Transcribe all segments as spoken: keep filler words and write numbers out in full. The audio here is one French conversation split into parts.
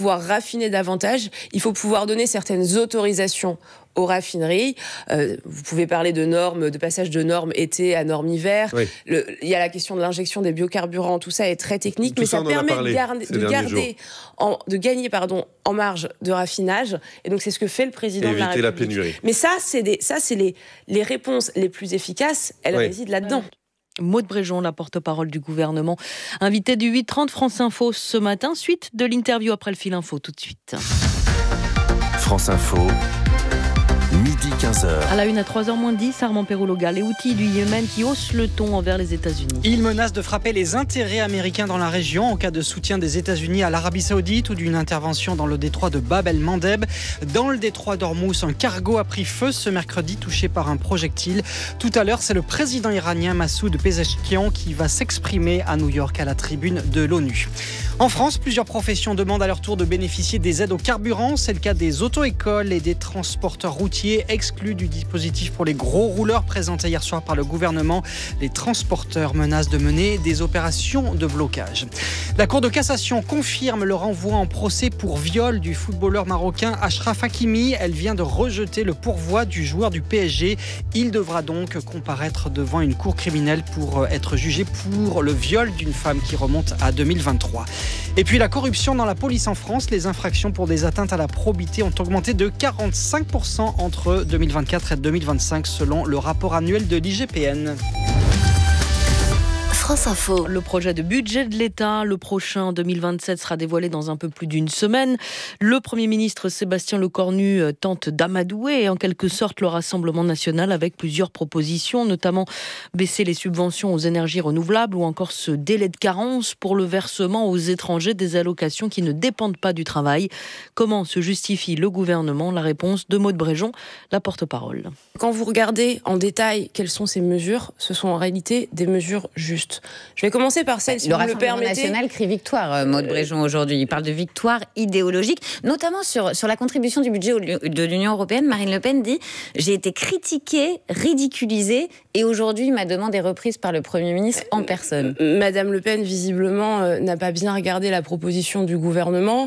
pouvoir raffiner davantage, il faut pouvoir donner certaines autorisations aux raffineries. Euh, vous pouvez parler de normes, de passage de normes été à normes hiver. Oui. Le, il y a la question de l'injection des biocarburants. Tout ça est très technique, tout mais ça, ça permet de, garder, de, garder en, de gagner pardon, en marge de raffinage. Et donc, c'est ce que fait le président Éviter de la République. La pénurie. Mais ça, c'est, des, ça, c'est les, les réponses les plus efficaces. Elles oui. résident là-dedans. Maude Bréjon, la porte-parole du gouvernement, invitée du huit trente France Info ce matin. Suite de l'interview après le fil info, tout de suite. France Info. Midi quinze heures. À la une à trois heures moins dix, Armand Perrologa, les Houthis du Yémen qui haussent le ton envers les États-Unis. Ils menacent de frapper les intérêts américains dans la région en cas de soutien des États-Unis à l'Arabie Saoudite ou d'une intervention dans le détroit de Bab el-Mandeb. Dans le détroit d'Ormuz, un cargo a pris feu ce mercredi, touché par un projectile. Tout à l'heure, c'est le président iranien Massoud Pezeshkian qui va s'exprimer à New York à la tribune de l'ONU. En France, plusieurs professions demandent à leur tour de bénéficier des aides au carburant. C'est le cas des auto-écoles et des transporteurs routiers exclus du dispositif pour les gros rouleurs présenté hier soir par le gouvernement. Les transporteurs menacent de mener des opérations de blocage. La Cour de cassation confirme le renvoi en procès pour viol du footballeur marocain Achraf Hakimi. Elle vient de rejeter le pourvoi du joueur du P S G. Il devra donc comparaître devant une cour criminelle pour être jugé pour le viol d'une femme qui remonte à deux mille vingt-trois. Et puis la corruption dans la police en France, les infractions pour des atteintes à la probité ont augmenté de quarante-cinq pour cent entre deux mille vingt-quatre et deux mille vingt-cinq selon le rapport annuel de l'I G P N. France Info. Le projet de budget de l'État, le prochain deux mille vingt-sept, sera dévoilé dans un peu plus d'une semaine. Le Premier ministre Sébastien Lecornu tente d'amadouer en quelque sorte le Rassemblement national avec plusieurs propositions, notamment baisser les subventions aux énergies renouvelables ou encore ce délai de carence pour le versement aux étrangers des allocations qui ne dépendent pas du travail. Comment se justifie le gouvernement ? La réponse de Maude Bréjon, la porte-parole. Quand vous regardez en détail quelles sont ces mesures, ce sont en réalité des mesures justes. Je vais commenser par celle, si le vous me le permettez. Le Rassemblement national crie victoire, Maude Bréjon, aujourd'hui. Il parle de victoire idéologique, notamment sur, sur la contribution du budget de l'Union européenne. Marine Le Pen dit « J'ai été critiquée, ridiculisée, et aujourd'hui, ma demande est reprise par le Premier ministre en personne. » Madame Le Pen, visiblement, euh, n'a pas bien regardé la proposition du gouvernement,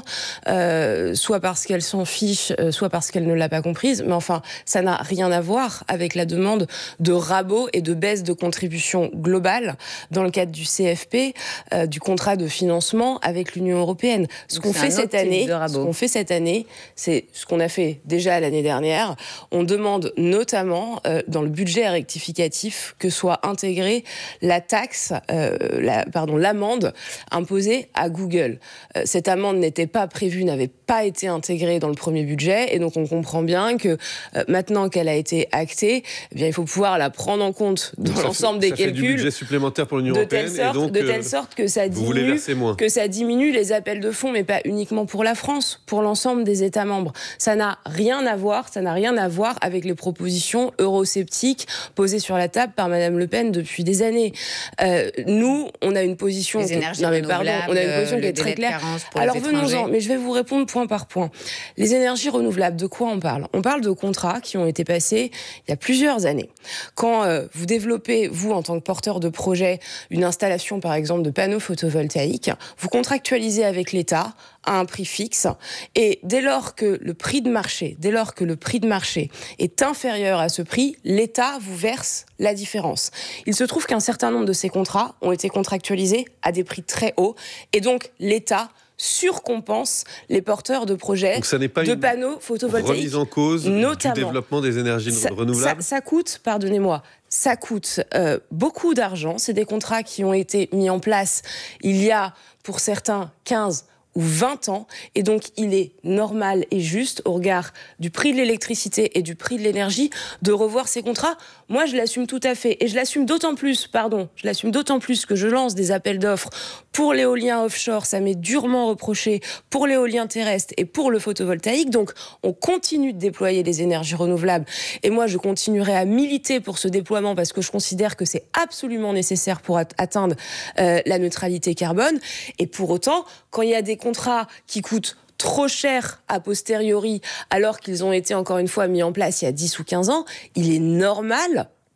euh, soit parce qu'elle s'en fiche, euh, soit parce qu'elle ne l'a pas comprise. Mais enfin, ça n'a rien à voir avec la demande de rabot et de baisse de contribution globale dans le cadre du C F P, euh, du contrat de financement avec l'Union européenne. Ce qu'on fait cette année, ce qu'on fait cette année, c'est ce qu'on a fait déjà l'année dernière. On demande notamment, euh, dans le budget rectificatif, que soit intégrée la taxe, euh, la, pardon, l'amende imposée à Google. Euh, cette amende n'était pas prévue, n'avait pas été intégrée dans le premier budget, et donc on comprend bien que euh, maintenant qu'elle a été actée, eh bien il faut pouvoir la prendre en compte dans l'ensemble des ça calculs. Fait du budget supplémentaire pour l'Union de européenne, telle sorte, et donc de telle sorte que ça diminue, que ça diminue les appels de fonds, mais pas uniquement pour la France, pour l'ensemble des États membres. Ça n'a rien à voir, ça n'a rien à voir avec les propositions eurosceptiques posées sur la table par Madame Le Pen depuis des années. Euh, nous, on a une position, les énergies non mais pardon, on a une position qui est très claire. Alors venons-en, mais je vais vous répondre point par point. Les énergies renouvelables, de quoi on parle ? On parle de contrats qui ont été passés il y a plusieurs années. Quand euh, vous développez, vous en tant que porteur de projet, une installation par exemple de panneaux photovoltaïques, vous contractualisez avec l'État à un prix fixe, et dès lors que le prix de marché, dès lors que le prix de marché est inférieur à ce prix, l'État vous verse la différence. Il se trouve qu'un certain nombre de ces contrats ont été contractualisés à des prix très hauts, et donc l'État surcompense les porteurs de projets de panneaux photovoltaïques. Remise en cause notamment, du développement des énergies ça, renouvelables. Ça, ça coûte, pardonnez-moi, ça coûte euh, beaucoup d'argent. C'est des contrats qui ont été mis en place il y a, pour certains, quinze ou vingt ans, et donc il est normal et juste, au regard du prix de l'électricité et du prix de l'énergie, de revoir ces contrats. Moi, je l'assume tout à fait, et je l'assume d'autant plus, pardon, je l'assume d'autant plus que je lance des appels d'offres pour l'éolien offshore, ça m'est durement reproché, pour l'éolien terrestre et pour le photovoltaïque, donc on continue de déployer les énergies renouvelables, et moi je continuerai à militer pour ce déploiement, parce que je considère que c'est absolument nécessaire pour atteindre euh, la neutralité carbone, et pour autant, quand il y a des contrats qui coûtent trop cher a posteriori, alors qu'ils ont été encore une fois mis en place il y a dix ou quinze ans, il est normal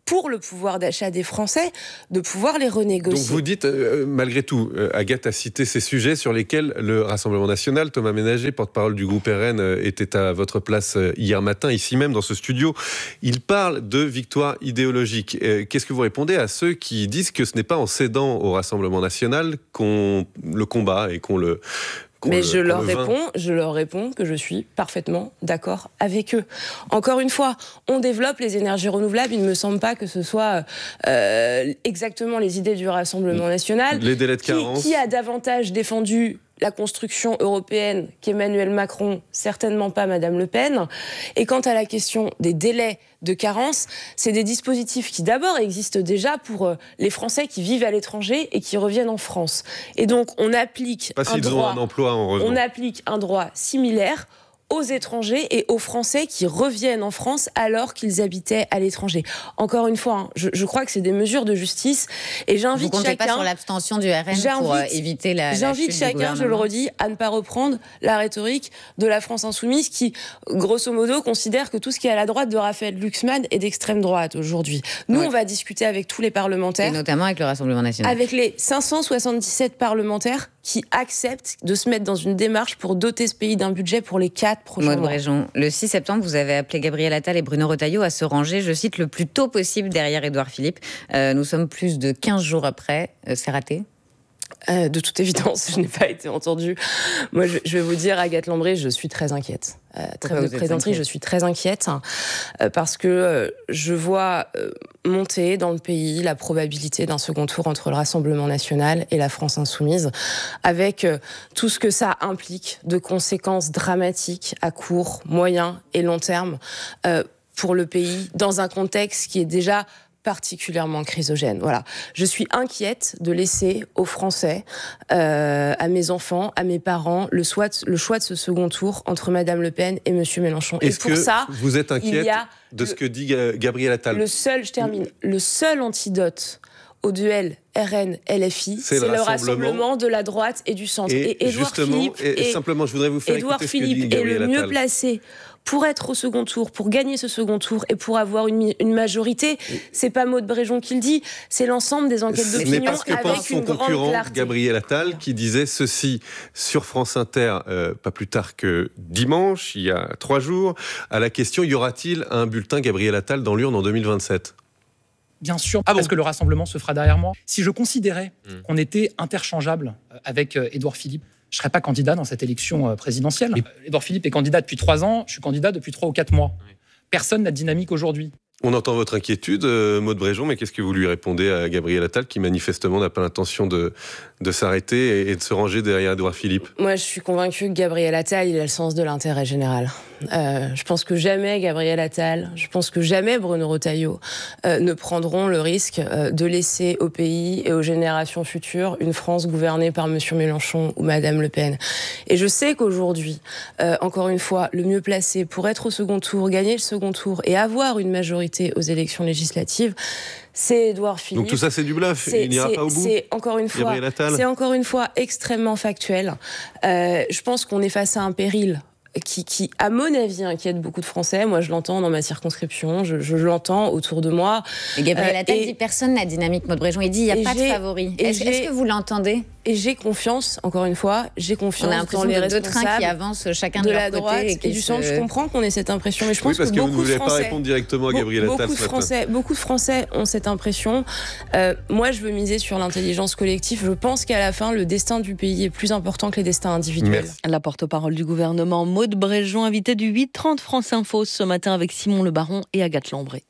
pour le pouvoir d'achat des Français, de pouvoir les renégocier. Donc vous dites, euh, malgré tout, euh, Agathe a cité ces sujets sur lesquels le Rassemblement national, Thomas Ménager, porte-parole du groupe R N, euh, était à votre place euh, hier matin, ici même dans ce studio. Il parle de victoire idéologique. Euh, qu'est-ce que vous répondez à ceux qui disent que ce n'est pas en cédant au Rassemblement national qu'on le combat et qu'on le... Mais le, je leur le réponds, je leur réponds que je suis parfaitement d'accord avec eux. Encore une fois, on développe les énergies renouvelables. Il ne me semble pas que ce soit euh, exactement les idées du Rassemblement national. Les délais de carence. Qui, qui a davantage défendu la construction européenne qu'Emmanuel Macron, certainement pas Madame Le Pen. Et quant à la question des délais de carence, c'est des dispositifs qui d'abord existent déjà pour les Français qui vivent à l'étranger et qui reviennent en France. Et donc on applique pas un s'ils droit, ont un emploi en revenant. On applique un droit similaire aux étrangers et aux Français qui reviennent en France alors qu'ils habitaient à l'étranger. Encore une fois, hein, je, je crois que c'est des mesures de justice et j'invite Vous comptez chacun... pas sur l'abstention du R N pour euh, éviter la, la J'invite chute chacun, je le redis, à ne pas reprendre la rhétorique de la France insoumise qui, grosso modo, considère que tout ce qui est à la droite de Raphaël Glucksmann est d'extrême droite aujourd'hui. Nous, oui. on va discuter avec tous les parlementaires. Et notamment avec le Rassemblement national. Avec les cinq cent soixante-dix-sept parlementaires qui acceptent de se mettre dans une démarche pour doter ce pays d'un budget pour les quatre prochains Maud mois. Bréjon, le six septembre, vous avez appelé Gabriel Attal et Bruno Retailleau à se ranger, je cite, le plus tôt possible derrière Édouard Philippe. Euh, nous sommes plus de quinze jours après. Euh, c'est raté ? Euh, de toute évidence, je n'ai pas été entendue. Moi, je, je vais vous dire, Agathe Lambré, je suis très inquiète. Euh, trêve de plaisanterie, je suis très inquiète hein, euh, parce que euh, je vois euh, monter dans le pays la probabilité d'un second tour entre le Rassemblement national et la France insoumise, avec euh, tout ce que ça implique de conséquences dramatiques à court, moyen et long terme euh, pour le pays, dans un contexte qui est déjà particulièrement chrysogène. Voilà. Je suis inquiète de laisser aux Français, euh, à mes enfants, à mes parents, le, soit, le choix de ce second tour entre Madame Le Pen et Monsieur Mélenchon. Est-ce et pour que ça, vous êtes inquiète de le, ce que dit Gabriel Attal ? Le seul, je termine, le seul antidote au duel R N L F I, c'est, c'est le, le rassemblement. rassemblement de la droite et du centre. Et, et Édouard Philippe, et, et simplement, je voudrais vous faire Édouard écouter Philippe ce que dit Gabriel est le mieux Attal. placé pour être au second tour, pour gagner ce second tour et pour avoir une, une majorité. C'est pas Maud Bréjon qui le dit, c'est l'ensemble des enquêtes d'opinion. Ce n'est pas ce que avec pense son concurrent Gabriel Attal, qui disait ceci sur France Inter, euh, pas plus tard que dimanche, il y a trois jours, à la question « Y aura-t-il un bulletin Gabriel Attal dans l'urne en deux mille vingt-sept » ? Bien sûr, ah bon parce que le rassemblement se fera derrière moi. Si je considérais mmh. qu'on était interchangeable avec euh, Édouard Philippe, je ne serais pas candidat dans cette élection euh, présidentielle. Et Édouard Philippe est candidat depuis trois ans, je suis candidat depuis trois ou quatre mois. Oui. Personne n'a de dynamique aujourd'hui. On entend votre inquiétude, euh, Maud Bréjon, mais qu'est-ce que vous lui répondez à Gabriel Attal, qui manifestement n'a pas l'intention de, de s'arrêter et, et de se ranger derrière Édouard Philippe ? Moi, je suis convaincue que Gabriel Attal, il a le sens de l'intérêt général. Euh, je pense que jamais Gabriel Attal, je pense que jamais Bruno Retailleau euh, ne prendront le risque euh, de laisser au pays et aux générations futures une France gouvernée par Monsieur Mélenchon ou Madame Le Pen. Et je sais qu'aujourd'hui, euh, encore une fois, le mieux placé pour être au second tour, gagner le second tour et avoir une majorité aux élections législatives, c'est Édouard Philippe. Donc tout ça, c'est du bluff. Il n'ira pas au bout. C'est encore une fois, c'est encore une fois extrêmement factuel. Euh, je pense qu'on est face à un péril qui, qui, à mon avis, inquiète beaucoup de Français. Moi, je l'entends dans ma circonscription, je, je l'entends autour de moi. Et Gabriel Attal euh, dit personne n'a dynamique, Maud Bréjon. Il dit il n'y a pas de favori. Est-ce, est-ce que vous l'entendez ? Et j'ai confiance, encore une fois, j'ai confiance dans les responsables deux trains qui avancent chacun de, de leur la côté droite et, et du centre. se... Je comprends qu'on ait cette impression, mais je pense oui, parce que, que beaucoup vous ne voulez de Français, pas répondre directement à Gabriel Attal beaucoup de Français, beaucoup de Français ont cette impression. Euh, moi, je veux miser sur l'intelligence collective. Je pense qu'à la fin, le destin du pays est plus important que les destins individuels. Merci. La porte-parole du gouvernement, Maud Bréjon, invitée du huit trente France Info ce matin avec Simon Le Baron et Agathe Lambré.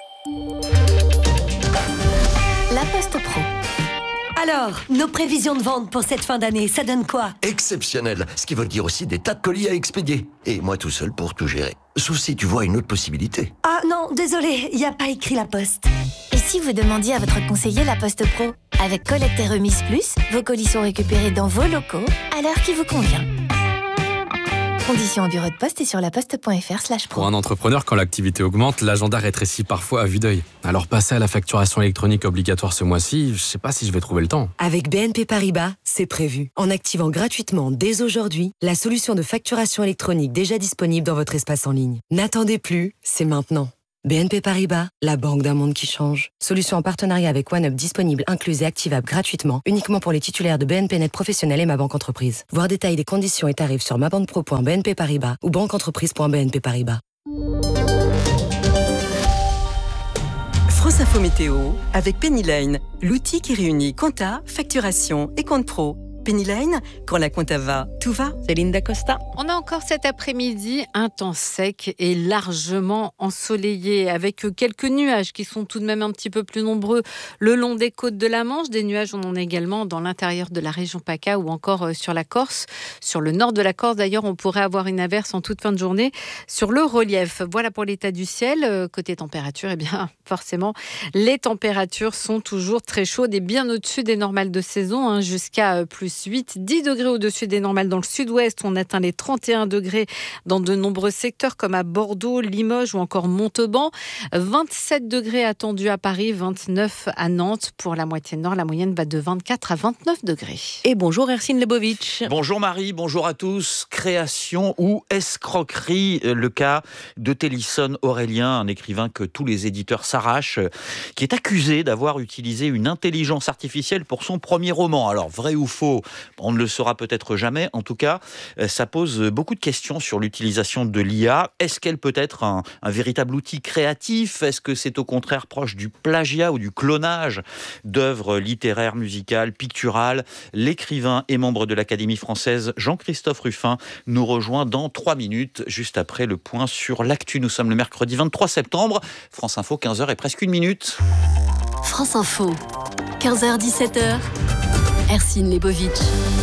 La Poste Pro. Alors, nos prévisions de vente pour cette fin d'année, ça donne quoi ? Exceptionnel, ce qui veut dire aussi des tas de colis à expédier. Et moi tout seul pour tout gérer. Sauf si tu vois une autre possibilité. Ah non, désolé, il n'y a pas écrit La Poste. Et si vous demandiez à votre conseiller La Poste Pro ? Avec Collecte et Remise Plus, vos colis sont récupérés dans vos locaux à l'heure qui vous convient. Conditions au bureau de poste et sur laposte.fr slash pro. Pour un entrepreneur, quand l'activité augmente, l'agenda rétrécit parfois à vue d'œil. Alors passer à la facturation électronique obligatoire ce mois-ci, je sais pas si je vais trouver le temps. Avec B N P Paribas, c'est prévu. En activant gratuitement dès aujourd'hui la solution de facturation électronique déjà disponible dans votre espace en ligne. N'attendez plus, c'est maintenant. B N P Paribas, la banque d'un monde qui change. Solution en partenariat avec OneUp disponible, incluse et activable gratuitement, uniquement pour les titulaires de B N P Net Professionnel et Ma Banque Entreprise. Voir détails des conditions et tarifs sur mabanquepro point b n p paribas ou banqueentreprise point b n p paribas. France Info Météo avec Pennyline, l'outil qui réunit compta, facturation et compte pro. Pennyline, quand la compta va, tout va. Céline Dacosta. On a encore cet après-midi un temps sec et largement ensoleillé, avec quelques nuages qui sont tout de même un petit peu plus nombreux le long des côtes de la Manche. Des nuages, on en a également dans l'intérieur de la région PACA ou encore sur la Corse. Sur le nord de la Corse, d'ailleurs, on pourrait avoir une averse en toute fin de journée sur le relief. Voilà pour l'état du ciel. Côté température, eh bien, forcément, les températures sont toujours très chaudes et bien au-dessus des normales de saison, hein, jusqu'à plus huit à dix degrés au-dessus des normales dans le sud-ouest. On atteint les trente et un degrés dans de nombreux secteurs comme à Bordeaux, Limoges ou encore Montauban. vingt-sept degrés attendus à Paris, vingt-neuf à Nantes. Pour la moitié nord, la moyenne va de vingt-quatre à vingt-neuf degrés. Et bonjour Ercine Lebovitch. Bonjour Marie, bonjour à tous. Création ou escroquerie, le cas de Télisson Aurélien, un écrivain que tous les éditeurs s'arrachent, qui est accusé d'avoir utilisé une intelligence artificielle pour son premier roman. Alors, vrai ou faux, on ne le saura peut-être jamais. En tout cas, ça pose beaucoup de questions sur l'utilisation de l'I A. Est-ce qu'elle peut être un, un véritable outil créatif ? Est-ce que c'est au contraire proche du plagiat ou du clonage d'œuvres littéraires, musicales, picturales ? L'écrivain et membre de l'Académie française Jean-Christophe Ruffin nous rejoint dans trois minutes, juste après le point sur l'actu. Nous sommes le mercredi vingt-trois septembre. France Info, quinze heures et presque une minute. France Info, quinze heures dix-sept heures. Ercine Lebovitch.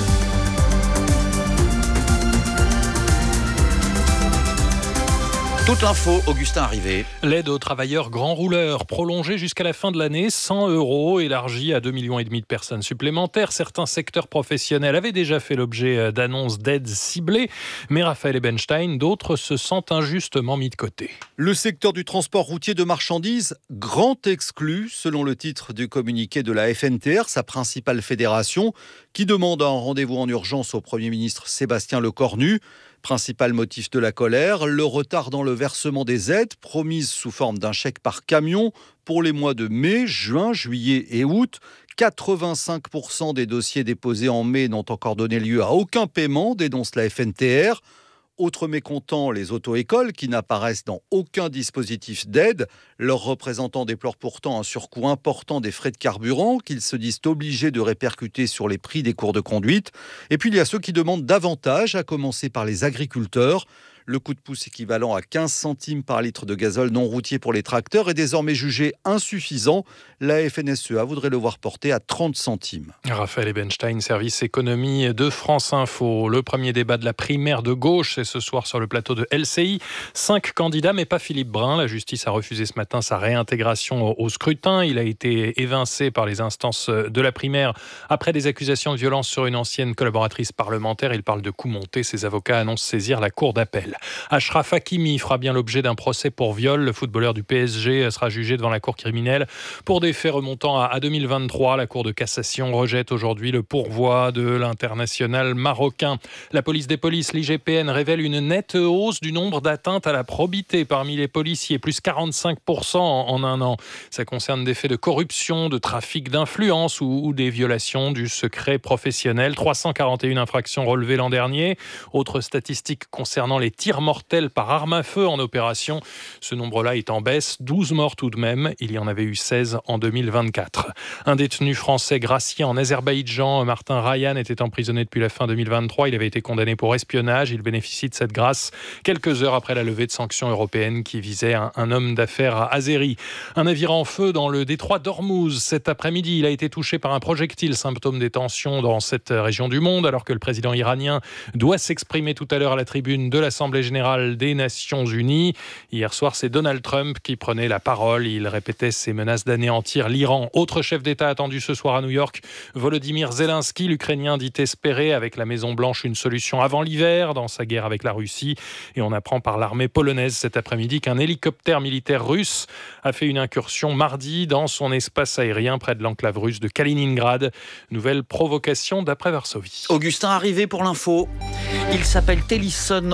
Toute l'info, Augustin Arrivé. L'aide aux travailleurs grands rouleurs, prolongée jusqu'à la fin de l'année, cent euros, élargie à deux virgule cinq millions de personnes supplémentaires. Certains secteurs professionnels avaient déjà fait l'objet d'annonces d'aides ciblées, mais Raphaël Ebenstein, d'autres se sentent injustement mis de côté. Le secteur du transport routier de marchandises, grand exclu, selon le titre du communiqué de la F N T R, sa principale fédération, qui demande un rendez-vous en urgence au Premier ministre Sébastien Lecornu. Principal motif de la colère, le retard dans le versement des aides promises sous forme d'un chèque par camion pour les mois de mai, juin, juillet et août. quatre-vingt-cinq pour cent des dossiers déposés en mai n'ont encore donné lieu à aucun paiement, dénonce la F N T R. Autre mécontent, les auto-écoles qui n'apparaissent dans aucun dispositif d'aide. Leurs représentants déplorent pourtant un surcoût important des frais de carburant qu'ils se disent obligés de répercuter sur les prix des cours de conduite. Et puis il y a ceux qui demandent davantage, à commencer par les agriculteurs. Le coup de pouce équivalent à quinze centimes par litre de gazole non routier pour les tracteurs est désormais jugé insuffisant. La F N S E A voudrait le voir porté à trente centimes. Raphaël Ebenstein, service économie de France Info. Le premier débat de la primaire de gauche, c'est ce soir sur le plateau de L C I. Cinq candidats, mais pas Philippe Brun. La justice a refusé ce matin sa réintégration au scrutin. Il a été évincé par les instances de la primaire après des accusations de violence sur une ancienne collaboratrice parlementaire. Il parle de coups montés. Ses avocats annoncent saisir la cour d'appel. Achraf Hakimi fera bien l'objet d'un procès pour viol. Le footballeur du P S G sera jugé devant la cour criminelle pour des faits remontant à deux mille vingt-trois. La cour de cassation rejette aujourd'hui le pourvoi de l'international marocain. La police des polices, l'I G P N, révèle une nette hausse du nombre d'atteintes à la probité parmi les policiers, plus quarante-cinq pour cent en un an. Ça concerne des faits de corruption, de trafic d'influence ou, ou des violations du secret professionnel. trois cent quarante et une infractions relevées l'an dernier. Autre statistique concernant les tirs mortels par arme à feu en opération. Ce nombre-là est en baisse, douze morts tout de même. Il y en avait eu seize en deux mille vingt-quatre. Un détenu français gracié en Azerbaïdjan, Martin Rayan, était emprisonné depuis la fin deux mille vingt-trois. Il avait été condamné pour espionnage. Il bénéficie de cette grâce quelques heures après la levée de sanctions européennes qui visaient un, un homme d'affaires azéri. Un navire en feu dans le détroit d'Ormuz. Cet après-midi, il a été touché par un projectile, symptôme des tensions dans cette région du monde, alors que le président iranien doit s'exprimer tout à l'heure à la tribune de l'Assemblée générale des Nations Unies. Hier soir, c'est Donald Trump qui prenait la parole. Il répétait ses menaces d'anéantir l'Iran. Autre chef d'État attendu ce soir à New York, Volodymyr Zelensky, l'Ukrainien, dit espérer avec la Maison-Blanche une solution avant l'hiver dans sa guerre avec la Russie. Et on apprend par l'armée polonaise cet après-midi qu'un hélicoptère militaire russe a fait une incursion mardi dans son espace aérien près de l'enclave russe de Kaliningrad. Nouvelle provocation d'après Varsovie. Augustin Arrivé pour l'info. Il s'appelle Télisson Aurélien.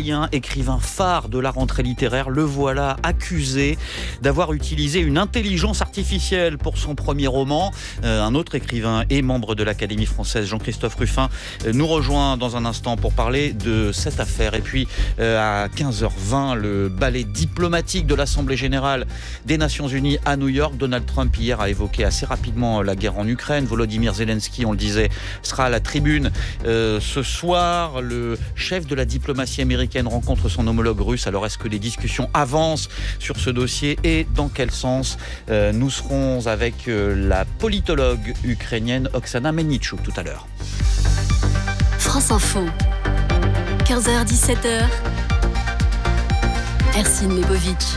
Aurélien, écrivain phare de la rentrée littéraire, le voilà accusé d'avoir utilisé une intelligence artificielle pour son premier roman. Euh, un autre écrivain et membre de l'Académie française, Jean-Christophe Ruffin, euh, nous rejoint dans un instant pour parler de cette affaire. Et puis euh, à quinze heures vingt, le ballet diplomatique de l'Assemblée générale des Nations Unies à New York. Donald Trump hier a évoqué assez rapidement la guerre en Ukraine. Volodymyr Zelensky, on le disait, sera à la tribune euh, ce soir. Le chef de la diplomatie américaine rencontre son homologue russe. Alors est-ce que les discussions avancent sur ce dossier et dans quel sens? euh, Nous serons avec euh, la politologue ukrainienne Oksana Melnichuk tout à l'heure. France Info, quinze heures dix-sept heures, Ercine Lebovitch.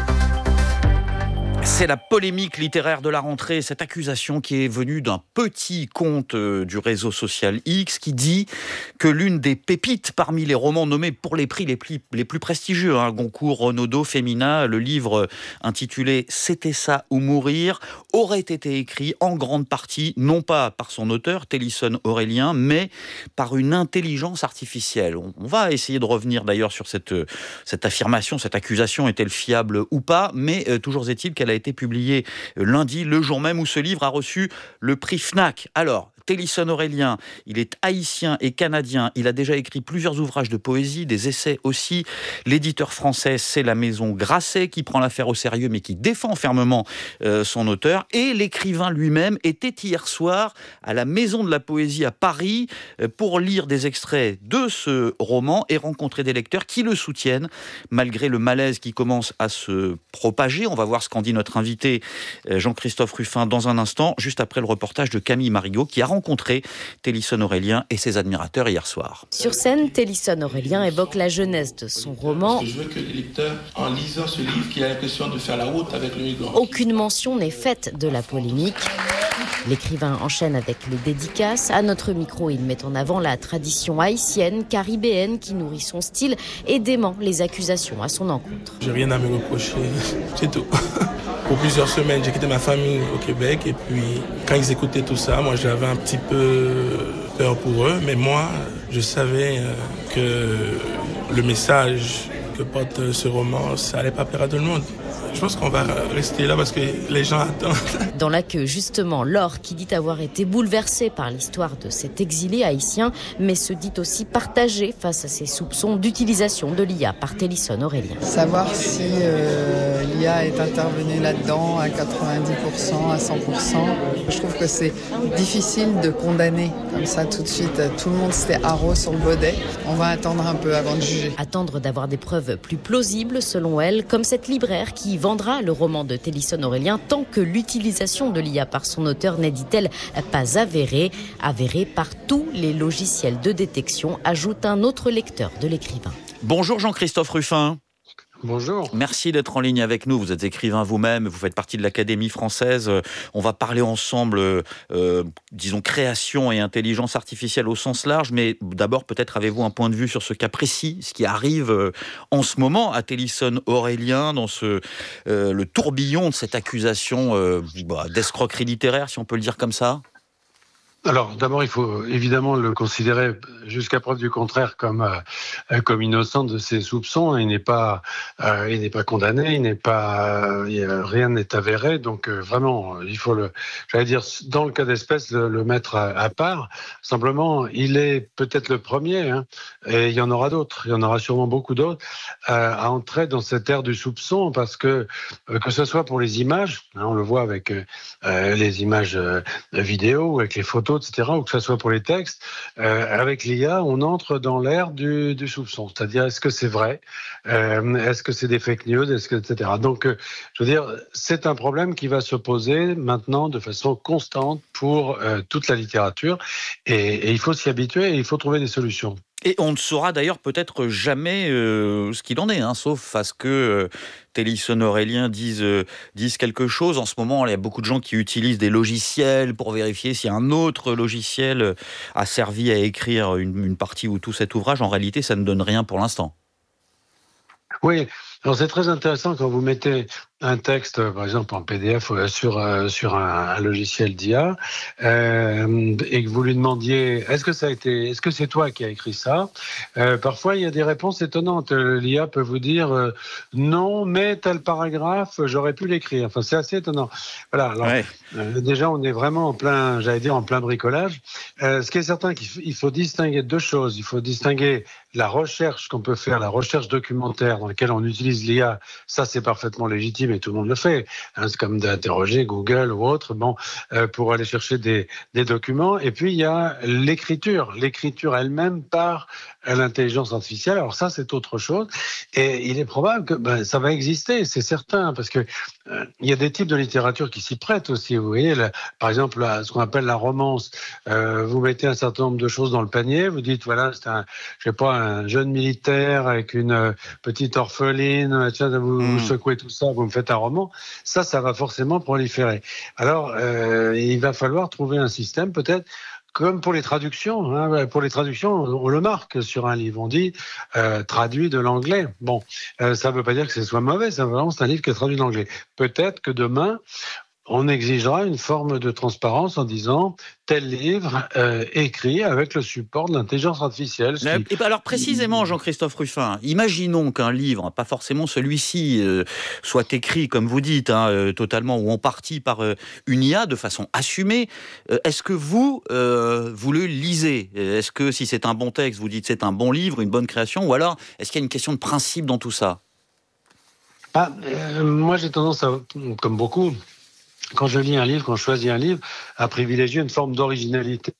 C'est la polémique littéraire de la rentrée, cette accusation qui est venue d'un petit compte du réseau social X qui dit que l'une des pépites parmi les romans nommés pour les prix les plus, les plus prestigieux, hein, Goncourt, Renaudot, Femina, le livre intitulé « C'était ça ou mourir » aurait été écrit en grande partie, non pas par son auteur, Télisson Aurélien, mais par une intelligence artificielle. On, on va essayer de revenir d'ailleurs sur cette, cette affirmation, cette accusation, est-elle fiable ou pas, mais euh, toujours est-il qu'elle a été publié lundi, le jour même où ce livre a reçu le prix Fnac. Alors, Télisson Aurélien, il est haïtien et canadien. Il a déjà écrit plusieurs ouvrages de poésie, des essais aussi. L'éditeur français, c'est la maison Grasset qui prend l'affaire au sérieux mais qui défend fermement euh, son auteur. Et l'écrivain lui-même était hier soir à la Maison de la Poésie à Paris euh, pour lire des extraits de ce roman et rencontrer des lecteurs qui le soutiennent malgré le malaise qui commence à se propager. On va voir ce qu'en dit notre invité euh, Jean-Christophe Ruffin dans un instant, juste après le reportage de Camille Marigot qui a rencontré Télisson Aurélien et ses admirateurs hier soir. Sur scène, Télisson Aurélien évoque la jeunesse de son roman. Je veux que les lecteurs, en lisant ce livre, qu'il ait l'impression de faire la route avec le migrant. Aucune mention n'est faite de la polémique. L'écrivain enchaîne avec les dédicaces. À notre micro, il met en avant la tradition haïtienne, caribéenne qui nourrit son style et dément les accusations à son encontre. J'ai rien à me reprocher, c'est tout. Pour plusieurs semaines, j'ai quitté ma famille au Québec et puis quand ils écoutaient tout ça, moi j'avais un petit peu peur pour eux, mais moi je savais que le message que porte ce roman, ça allait pas plaire à tout le monde. Je pense qu'on va rester là parce que les gens attendent. Dans la queue, justement, Laure, qui dit avoir été bouleversée par l'histoire de cet exilé haïtien, mais se dit aussi partagée face à ces soupçons d'utilisation de l'I A par Télisson Aurélien. Savoir si euh, l'I A est intervenue là-dedans à quatre-vingt-dix pour cent, à cent pour cent, je trouve que c'est difficile de condamner comme ça tout de suite. Tout le monde s'était haro sur le baudet. On va attendre un peu avant de juger. Attendre d'avoir des preuves plus plausibles, selon elle, comme cette libraire qui vendra le roman de Télisson Aurélien tant que l'utilisation de l'I A par son auteur n'est, dit-elle, pas avérée, avérée par tous les logiciels de détection, ajoute un autre lecteur de l'écrivain. Bonjour Jean-Christophe Ruffin. Bonjour. Merci d'être en ligne avec nous. Vous êtes écrivain vous-même, vous faites partie de l'Académie française. On va parler ensemble, euh, disons, création et intelligence artificielle au sens large. Mais d'abord, peut-être avez-vous un point de vue sur ce cas précis, ce qui arrive euh, en ce moment à Télisson Aurélien, dans ce, euh, le tourbillon de cette accusation euh, bah, d'escroquerie littéraire, si on peut le dire comme ça. Alors, d'abord, il faut évidemment le considérer jusqu'à preuve du contraire comme euh, comme innocent de ses soupçons. Il n'est pas euh, il n'est pas condamné, il n'est pas euh, il a, rien n'est avéré. Donc euh, vraiment, il faut le, j'allais dire dans le cas d'espèce le, le mettre à, à part. Simplement, il est peut-être le premier, hein, et il y en aura d'autres. Il y en aura sûrement beaucoup d'autres euh, à entrer dans cette ère du soupçon, parce que euh, que ce soit pour les images, hein, on le voit avec euh, les images euh, vidéo, avec les photos, et cetera, ou que ce soit pour les textes, euh, avec l'I A, on entre dans l'ère du, du soupçon. C'est-à-dire, est-ce que c'est vrai, euh, est-ce que c'est des fake news, est-ce que, et cetera. Donc, euh, je veux dire, c'est un problème qui va se poser maintenant de façon constante pour euh, toute la littérature, et, et il faut s'y habituer et il faut trouver des solutions. Et on ne saura d'ailleurs peut-être jamais euh, ce qu'il en est, hein, sauf à ce que euh, Télisson Aurélien dise, euh, dise quelque chose. En ce moment, il y a beaucoup de gens qui utilisent des logiciels pour vérifier si un autre logiciel a servi à écrire une, une partie ou tout cet ouvrage. En réalité, ça ne donne rien pour l'instant. Oui, alors c'est très intéressant quand vous mettez un texte, par exemple en P D F sur, euh, sur un, un logiciel d'I A, euh, et que vous lui demandiez est-ce que ça a été, est-ce que c'est toi qui as écrit ça, euh, parfois il y a des réponses étonnantes. L'I A peut vous dire euh, non, mais tel paragraphe, j'aurais pu l'écrire. Enfin, c'est assez étonnant. Voilà. Alors, ouais. euh, déjà, on est vraiment en plein, j'allais dire, en plein bricolage. Euh, ce qui est certain, qu'il faut, il faut distinguer deux choses. Il faut distinguer la recherche qu'on peut faire, la recherche documentaire dans laquelle on utilise l'I A. Ça, c'est parfaitement légitime et tout le monde le fait. Hein, c'est comme d'interroger Google ou autre, bon, euh, pour aller chercher des, des documents. Et puis, il y a l'écriture. L'écriture elle-même par l'intelligence artificielle. Alors ça, c'est autre chose. Et il est probable que ben, ça va exister, c'est certain, parce que euh, il y a des types de littérature qui s'y prêtent aussi. Vous voyez, là, par exemple, là, ce qu'on appelle la romance. Euh, vous mettez un certain nombre de choses dans le panier. Vous dites, voilà, c'est un, je sais pas, un jeune militaire avec une euh, petite orpheline. Tiens, vous, mmh. vous secouez tout ça, vous me faites un roman. Ça, ça va forcément proliférer. Alors, euh, il va falloir trouver un système, peut-être. Comme pour les traductions, hein, pour les traductions, on le marque sur un livre. On dit euh, traduit de l'anglais. Bon, euh, ça ne veut pas dire que ce soit mauvais. Ça vraiment, c'est un livre qui est traduit de l'anglais. Peut-être que demain, on exigera une forme de transparence en disant tel livre euh, écrit avec le support de l'intelligence artificielle. Qui... Et ben alors précisément, Jean-Christophe Rufin, imaginons qu'un livre, pas forcément celui-ci, euh, soit écrit, comme vous dites, hein, euh, totalement ou en partie par euh, une I A de façon assumée. Euh, est-ce que vous, euh, vous le lisez ? Est-ce que si c'est un bon texte, vous dites c'est un bon livre, une bonne création, ou alors est-ce qu'il y a une question de principe dans tout ça ? ah, euh, Moi, j'ai tendance à, comme beaucoup, quand je lis un livre, quand je choisis un livre, à privilégier une forme d'originalité.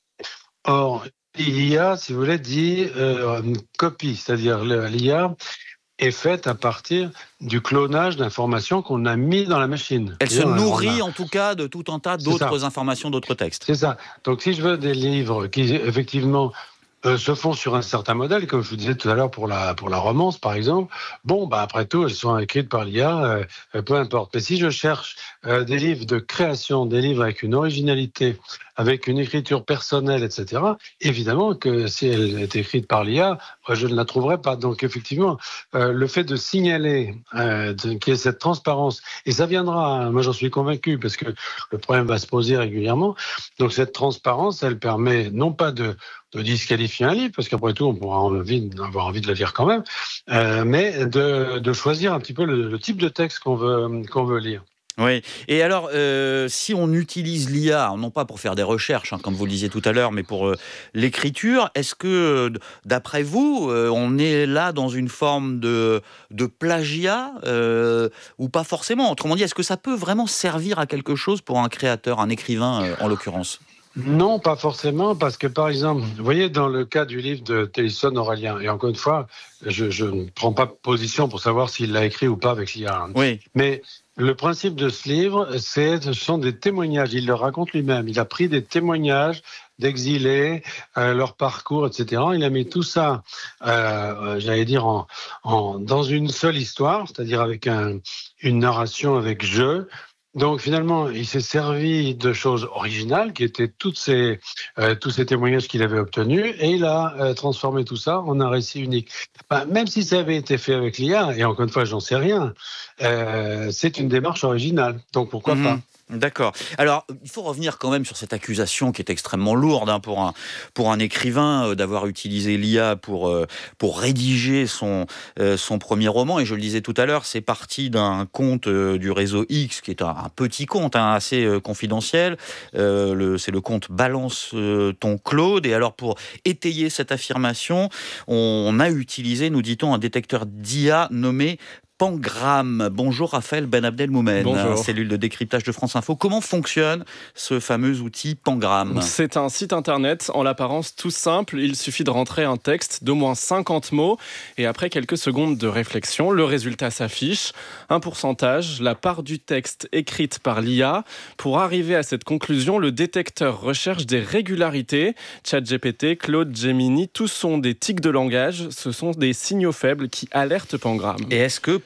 Or, l'I A, si vous voulez, dit euh, une copie, c'est-à-dire l'I A est faite à partir du clonage d'informations qu'on a mis dans la machine. Elle se nourrit a... en tout cas de tout un tas d'autres informations, d'autres textes. C'est ça. Donc si je veux des livres qui, effectivement, Euh, se font sur un certain modèle, comme je vous disais tout à l'heure pour la, pour la romance, par exemple. Bon, bah, après tout, elles sont écrites par l'I A, euh, peu importe. Mais si je cherche euh, des livres de création, des livres avec une originalité, avec une écriture personnelle, et cetera, évidemment que si elle est écrite par l'I A, je ne la trouverai pas. Donc, effectivement, euh, le fait de signaler euh, de, qu'il y ait cette transparence, et ça viendra, moi j'en suis convaincu, parce que le problème va se poser régulièrement. Donc, cette transparence, elle permet non pas de de disqualifier un livre, parce qu'après tout, on pourra envie, avoir envie de le lire quand même, euh, mais de, de choisir un petit peu le, le type de texte qu'on veut, qu'on veut lire. Oui, et alors, euh, si on utilise l'I A, non pas pour faire des recherches, hein, comme vous le disiez tout à l'heure, mais pour euh, l'écriture, est-ce que, d'après vous, euh, on est là dans une forme de, de plagiat euh, ou pas forcément ? Autrement dit, est-ce que ça peut vraiment servir à quelque chose pour un créateur, un écrivain euh, en l'occurrence ? Non, pas forcément, parce que par exemple, vous voyez, dans le cas du livre de Télisson Aurélien, et encore une fois, je, je ne prends pas position pour savoir s'il l'a écrit ou pas avec l'I A. Oui. Mais le principe de ce livre, c'est, ce sont des témoignages. Il le raconte lui-même. Il a pris des témoignages d'exilés, euh, leur parcours, et cetera. Il a mis tout ça, euh, j'allais dire, en, en, dans une seule histoire, c'est-à-dire avec un, une narration avec jeu. Donc finalement, il s'est servi de choses originales qui étaient toutes ces, euh, tous ces témoignages qu'il avait obtenus, et il a euh, transformé tout ça en un récit unique. Ben, même si ça avait été fait avec l'I A, et encore une fois, j'en sais rien, euh, c'est une démarche originale. Donc pourquoi mmh. pas ? D'accord. Alors, il faut revenir quand même sur cette accusation qui est extrêmement lourde hein, pour, un, pour un écrivain euh, d'avoir utilisé l'I A pour, euh, pour rédiger son, euh, son premier roman. Et je le disais tout à l'heure, c'est parti d'un compte euh, du réseau X, qui est un, un petit compte, hein, assez euh, confidentiel. Euh, le, c'est le compte Balance euh, ton Claude. Et alors, pour étayer cette affirmation, on, on a utilisé, nous dit-on, un détecteur d'I A nommé Pangram. Bonjour Raphaël Ben Abdelmoumen, Bonjour. Cellule de décryptage de France Info. Comment fonctionne ce fameux outil Pangram ? C'est un site internet en l'apparence tout simple. Il suffit de rentrer un texte d'au moins cinquante mots et après quelques secondes de réflexion, le résultat s'affiche. Un pourcentage, la part du texte écrite par l'I A. Pour arriver à cette conclusion, le détecteur recherche des régularités. ChatGPT, Claude, Gemini, tous sont des tics de langage. Ce sont des signaux faibles qui alertent Pangram. Et est-ce que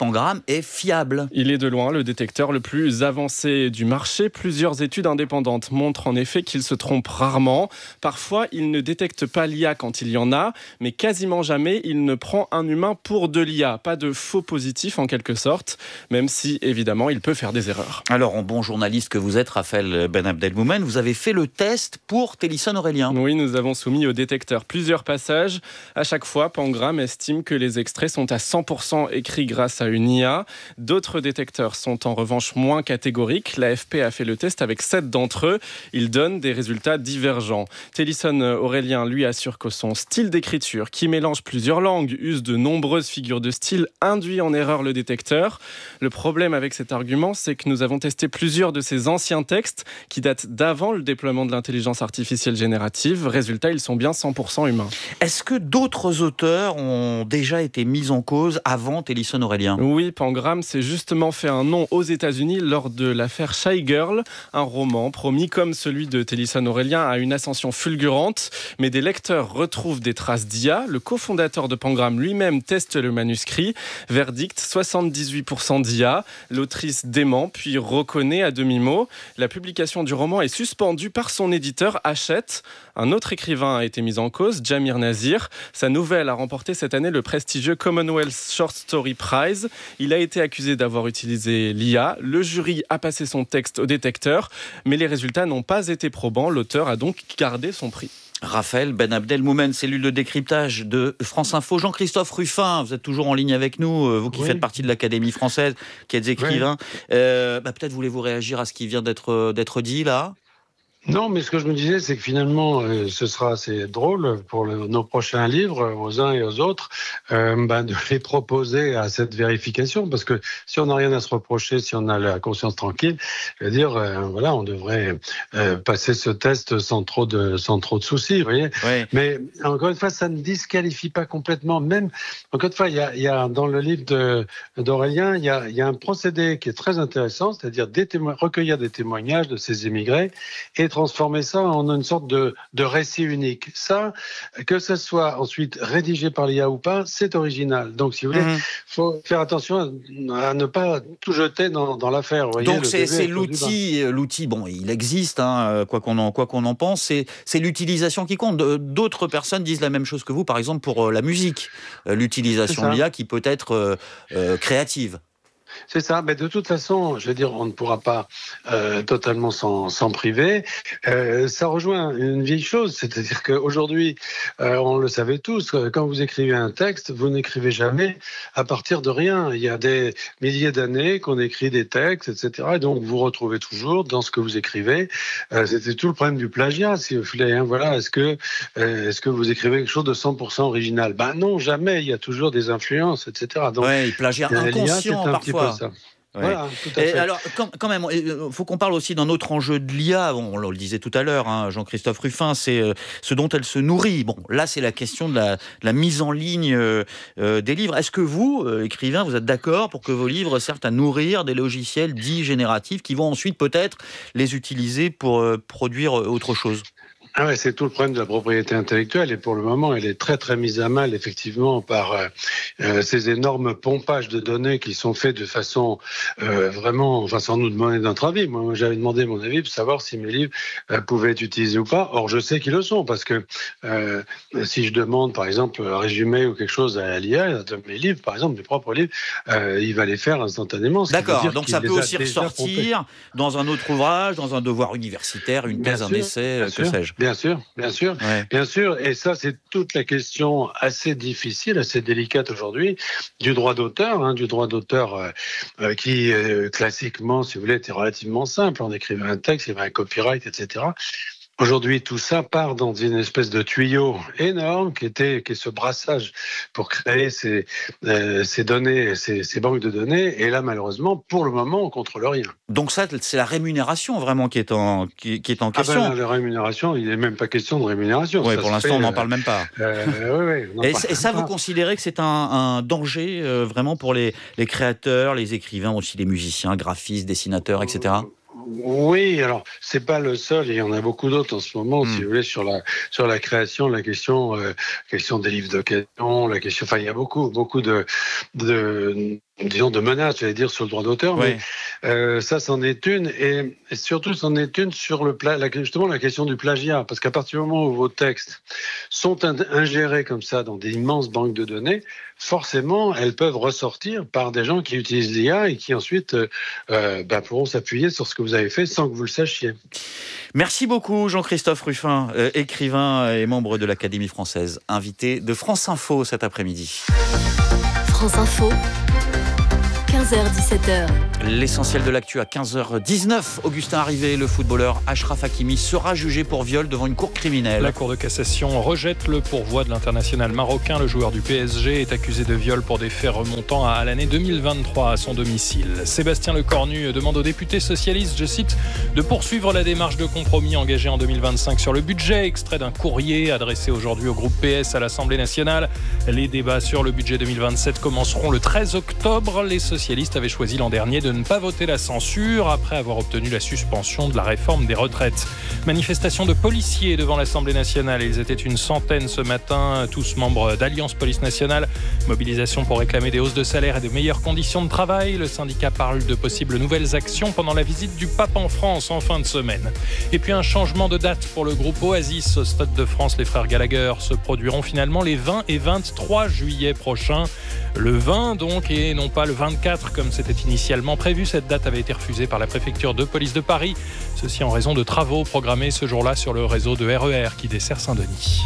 Pangram est fiable. Il est de loin le détecteur le plus avancé du marché. Plusieurs études indépendantes montrent en effet qu'il se trompe rarement. Parfois, il ne détecte pas l'I A quand il y en a, mais quasiment jamais il ne prend un humain pour de l'I A. Pas de faux positif en quelque sorte, même si évidemment il peut faire des erreurs. Alors, en bon journaliste que vous êtes, Raphaël Ben Abdelmoumen, vous avez fait le test pour Télisson Aurélien. Oui, nous avons soumis au détecteur plusieurs passages. À chaque fois, Pangram estime que les extraits sont à cent pour cent écrits grâce à une I A. D'autres détecteurs sont en revanche moins catégoriques. L'A F P a fait le test avec sept d'entre eux. Ils donnent des résultats divergents. Télisson Aurélien, lui, assure que son style d'écriture, qui mélange plusieurs langues, use de nombreuses figures de style, induit en erreur le détecteur. Le problème avec cet argument, c'est que nous avons testé plusieurs de ces anciens textes qui datent d'avant le déploiement de l'intelligence artificielle générative. Résultat, ils sont bien cent pour cent humains. Est-ce que d'autres auteurs ont déjà été mis en cause avant Télisson Aurélien ? Oui, Pangram s'est justement fait un nom aux États-Unis lors de l'affaire Shy Girl, un roman promis comme celui de Télisson Aurélien à une ascension fulgurante, mais des lecteurs retrouvent des traces d'I A. Le cofondateur de Pangram lui-même teste le manuscrit. Verdict, soixante-dix-huit pour cent d'I A. L'autrice dément, puis reconnaît à demi-mot. La publication du roman est suspendue par son éditeur Hachette. Un autre écrivain a été mis en cause, Jamir Nazir. Sa nouvelle a remporté cette année le prestigieux Commonwealth Short Story Prize. Il a été accusé d'avoir utilisé l'I A. Le jury a passé son texte au détecteur, mais les résultats n'ont pas été probants. L'auteur a donc gardé son prix. Raphaël Ben Abdelmoumen, cellule de décryptage de France Info. Jean-Christophe Ruffin, vous êtes toujours en ligne avec nous, vous qui oui. faites partie de l'Académie française, qui êtes écrivain. Oui. Euh, bah, peut-être voulez-vous réagir à ce qui vient d'être, d'être dit là ? Non, mais ce que je me disais, c'est que finalement, euh, ce sera assez drôle pour le, nos prochains livres, aux uns et aux autres, euh, ben, de les proposer à cette vérification, parce que si on n'a rien à se reprocher, si on a la conscience tranquille, je veux dire, euh, voilà, on devrait euh, passer ce test sans trop de sans trop de soucis, vous voyez. Oui. Mais encore une fois, ça ne disqualifie pas complètement. Même encore une fois, il y a, il y a dans le livre de, d'Aurélien, il y a, il y a un procédé qui est très intéressant, c'est-à-dire des témo- recueillir des témoignages de ces émigrés et transformer ça en une sorte de, de récit unique. Ça, que ce soit ensuite rédigé par l'I A ou pas, c'est original. Donc, si vous voulez, il mmh. faut faire attention à, à ne pas tout jeter dans, dans l'affaire. Vous voyez, donc, c'est, c'est l'outil, l'outil, bon, il existe, hein, quoi, qu'on en, quoi qu'on en pense, c'est, c'est l'utilisation qui compte. D'autres personnes disent la même chose que vous, par exemple, pour la musique. L'utilisation de l'I A qui peut être euh, euh, créative. C'est ça, mais de toute façon, je veux dire, on ne pourra pas euh, totalement s'en, s'en priver. Euh, ça rejoint une vieille chose, c'est-à-dire qu'aujourd'hui, euh, on le savait tous, quand vous écrivez un texte, vous n'écrivez jamais à partir de rien. Il y a des milliers d'années qu'on écrit des textes, et cetera. Et donc, vous retrouvez toujours dans ce que vous écrivez. Euh, c'était tout le problème du plagiat, si vous voulez. Hein, voilà, est-ce que, euh, est-ce que vous écrivez quelque chose de cent pour cent original ? Ben non, jamais. Il y a toujours des influences, et cetera. Donc, ouais, plagiat inconscient parfois. Ça. Ouais. Voilà, tout à fait. Et alors, quand, quand même, il faut qu'on parle aussi d'un autre enjeu de l'I A. Bon, on le disait tout à l'heure, hein, Jean-Christophe Ruffin, c'est euh, ce dont elle se nourrit. Bon, là, c'est la question de la, de la mise en ligne euh, euh, des livres. Est-ce que vous, euh, écrivain, vous êtes d'accord pour que vos livres servent à nourrir des logiciels dits génératifs qui vont ensuite peut-être les utiliser pour euh, produire autre chose ? Ah ouais, c'est tout le problème de la propriété intellectuelle et pour le moment, elle est très très mise à mal effectivement par euh, euh, ces énormes pompages de données qui sont faits de façon euh, vraiment, enfin sans nous demander notre avis. Moi, j'avais demandé mon avis pour savoir si mes livres euh, pouvaient être utilisés ou pas. Or, je sais qu'ils le sont parce que euh, si je demande par exemple un résumé ou quelque chose à l'I A de mes livres, par exemple mes propres livres, euh, il va les faire instantanément. D'accord, donc ça peut aussi ressortir pompés. Dans un autre ouvrage, dans un devoir universitaire, une thèse, un essai, que sûr. sais-je. Bien sûr, bien sûr, ouais. bien sûr. Et ça, c'est toute la question assez difficile, assez délicate aujourd'hui du droit d'auteur, hein, du droit d'auteur euh, euh, qui, euh, classiquement, si vous voulez, était relativement simple. On écrivait un texte, il y avait un copyright, et cetera. Aujourd'hui, tout ça part dans une espèce de tuyau énorme qui était qui est ce brassage pour créer ces, euh, ces données, ces, ces banques de données. Et là, malheureusement, pour le moment, on contrôle rien. Donc ça, c'est la rémunération vraiment qui est en qui, qui est en question. Ah ben, la rémunération, il n'est même pas question de rémunération. Oui, pour l'instant, fait, on n'en parle même pas. Euh, oui, oui, et, et ça, vous considérez que c'est un, un danger euh, vraiment pour les, les créateurs, les écrivains, aussi les musiciens, graphistes, dessinateurs, et cetera. Oui, alors c'est pas le seul, il y en a beaucoup d'autres en ce moment, mmh. si vous voulez, sur la sur la création, la question, euh, question des livres d'occasion, la question, enfin il y a beaucoup beaucoup de de disons de menaces, j'allais dire, sur le droit d'auteur, Ouais. mais euh, ça, c'en est une, et, et surtout, c'en est une sur le pla- la, justement la question du plagiat, parce qu'à partir du moment où vos textes sont in- ingérés comme ça dans des immenses banques de données, forcément, elles peuvent ressortir par des gens qui utilisent l'I A et qui ensuite euh, euh, bah, pourront s'appuyer sur ce que vous avez fait sans que vous le sachiez. Merci beaucoup Jean-Christophe Ruffin, euh, écrivain et membre de l'Académie française, invité de France Info cet après-midi. France Info, quinze heures dix-sept heures. L'essentiel de l'actu à quinze heures dix-neuf. Augustin Arrivé, le footballeur Achraf Hakimi, sera jugé pour viol devant une cour criminelle. La Cour de cassation rejette le pourvoi de l'international marocain. Le joueur du P S G est accusé de viol pour des faits remontant à l'année deux mille vingt-trois à son domicile. Sébastien Lecornu demande aux députés socialistes, je cite, de poursuivre la démarche de compromis engagée en deux mille vingt-cinq sur le budget. Extrait d'un courrier adressé aujourd'hui au groupe P S à l'Assemblée nationale. Les débats sur le budget deux mille vingt-sept commenceront le treize octobre. Les socialistes avaient choisi l'an dernier de ne pas voter la censure après avoir obtenu la suspension de la réforme des retraites. Manifestation de policiers devant l'Assemblée nationale. Ils étaient une centaine ce matin, tous membres d'Alliance Police Nationale. Mobilisation pour réclamer des hausses de salaire et de meilleures conditions de travail. Le syndicat parle de possibles nouvelles actions pendant la visite du pape en France en fin de semaine. Et puis un changement de date pour le groupe Oasis au Stade de France. Les frères Gallagher se produiront finalement les vingt et vingt-trois juillet prochains. Le vingt donc, et non pas le vingt-quatre comme c'était initialement prévu. Cette date avait été refusée par la préfecture de police de Paris. Ceci en raison de travaux programmés ce jour-là sur le réseau de R E R qui dessert Saint-Denis.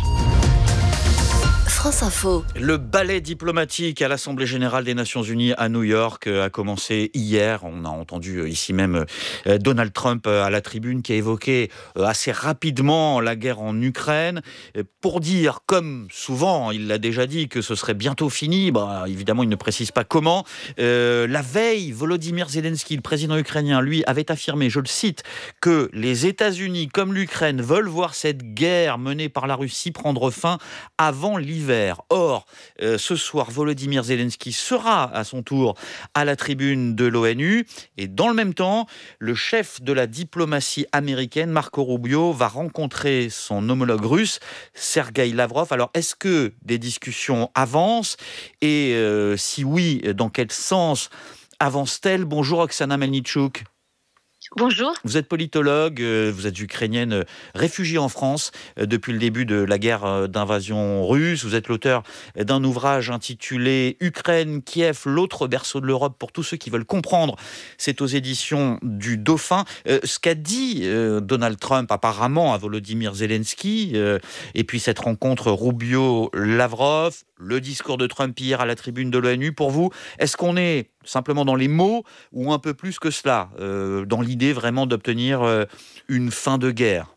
France Info. Le ballet diplomatique à l'Assemblée générale des Nations Unies à New York a commencé hier. On a entendu ici même Donald Trump à la tribune qui a évoqué assez rapidement la guerre en Ukraine pour dire, comme souvent, il l'a déjà dit, que ce serait bientôt fini. Bah, évidemment, il ne précise pas comment. Euh, la veille, Volodymyr Zelensky, le président ukrainien, lui, avait affirmé, je le cite, que les États-Unis comme l'Ukraine veulent voir cette guerre menée par la Russie prendre fin avant l'hiver. Or, euh, ce soir, Volodymyr Zelensky sera à son tour à la tribune de l'ONU et dans le même temps, le chef de la diplomatie américaine, Marco Rubio, va rencontrer son homologue russe, Sergueï Lavrov. Alors, est-ce que des discussions avancent et euh, si oui, dans quel sens avancent-elles? Bonjour Oksana Melnichuk. Bonjour. Vous êtes politologue, vous êtes ukrainienne réfugiée en France depuis le début de la guerre d'invasion russe. Vous êtes l'auteur d'un ouvrage intitulé « Ukraine, Kiev, l'autre berceau de l'Europe » pour tous ceux qui veulent comprendre. C'est aux éditions du Dauphin. Ce qu'a dit Donald Trump apparemment à Volodymyr Zelensky, et puis cette rencontre Rubio-Lavrov, le discours de Trump hier à la tribune de l'ONU, pour vous, est-ce qu'on est simplement dans les mots ou un peu plus que cela, euh, dans l'idée vraiment d'obtenir euh, une fin de guerre?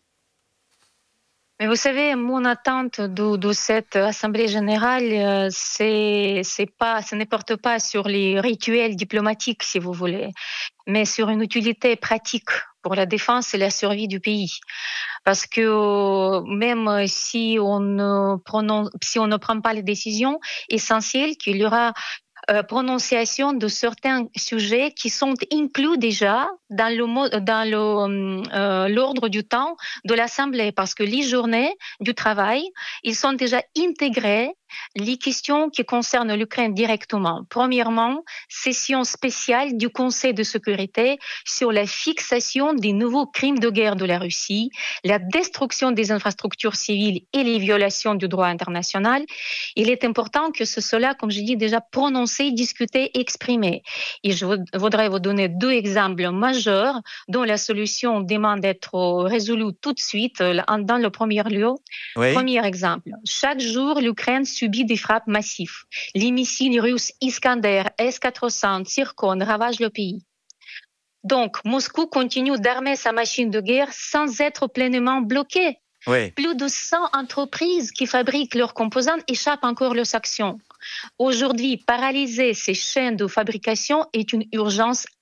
Mais vous savez, mon attente de, de cette Assemblée générale, euh, c'est, c'est pas, ça ne porte pas sur les rituels diplomatiques, si vous voulez, mais sur une utilité pratique pour la défense et la survie du pays. Parce que même si on ne, prononce, si on ne prend pas les décisions essentielles, qu'il y aura Euh, prononciation de certains sujets qui sont inclus déjà dans le dans le euh, l'ordre du temps de l'Assemblée, parce que les journées du travail, ils sont déjà intégrés les questions qui concernent l'Ukraine directement. Premièrement, session spéciale du Conseil de sécurité sur la fixation des nouveaux crimes de guerre de la Russie, la destruction des infrastructures civiles et les violations du droit international. Il est important que ce soit, comme je dis déjà, prononcé, discuté, exprimé. Et je voudrais vous donner deux exemples majeurs dont la solution demande d'être résolue tout de suite dans le premier lieu. Oui. Premier exemple. Chaque jour, l'Ukraine subit des frappes massives. Les missiles russes Iskander, S quatre cents, Zircon ravagent le pays. Donc, Moscou continue d'armer sa machine de guerre sans être pleinement bloqué. Oui. Plus de cent entreprises qui fabriquent leurs composants échappent encore aux sanctions. Aujourd'hui, paralyser ces chaînes de fabrication est une urgence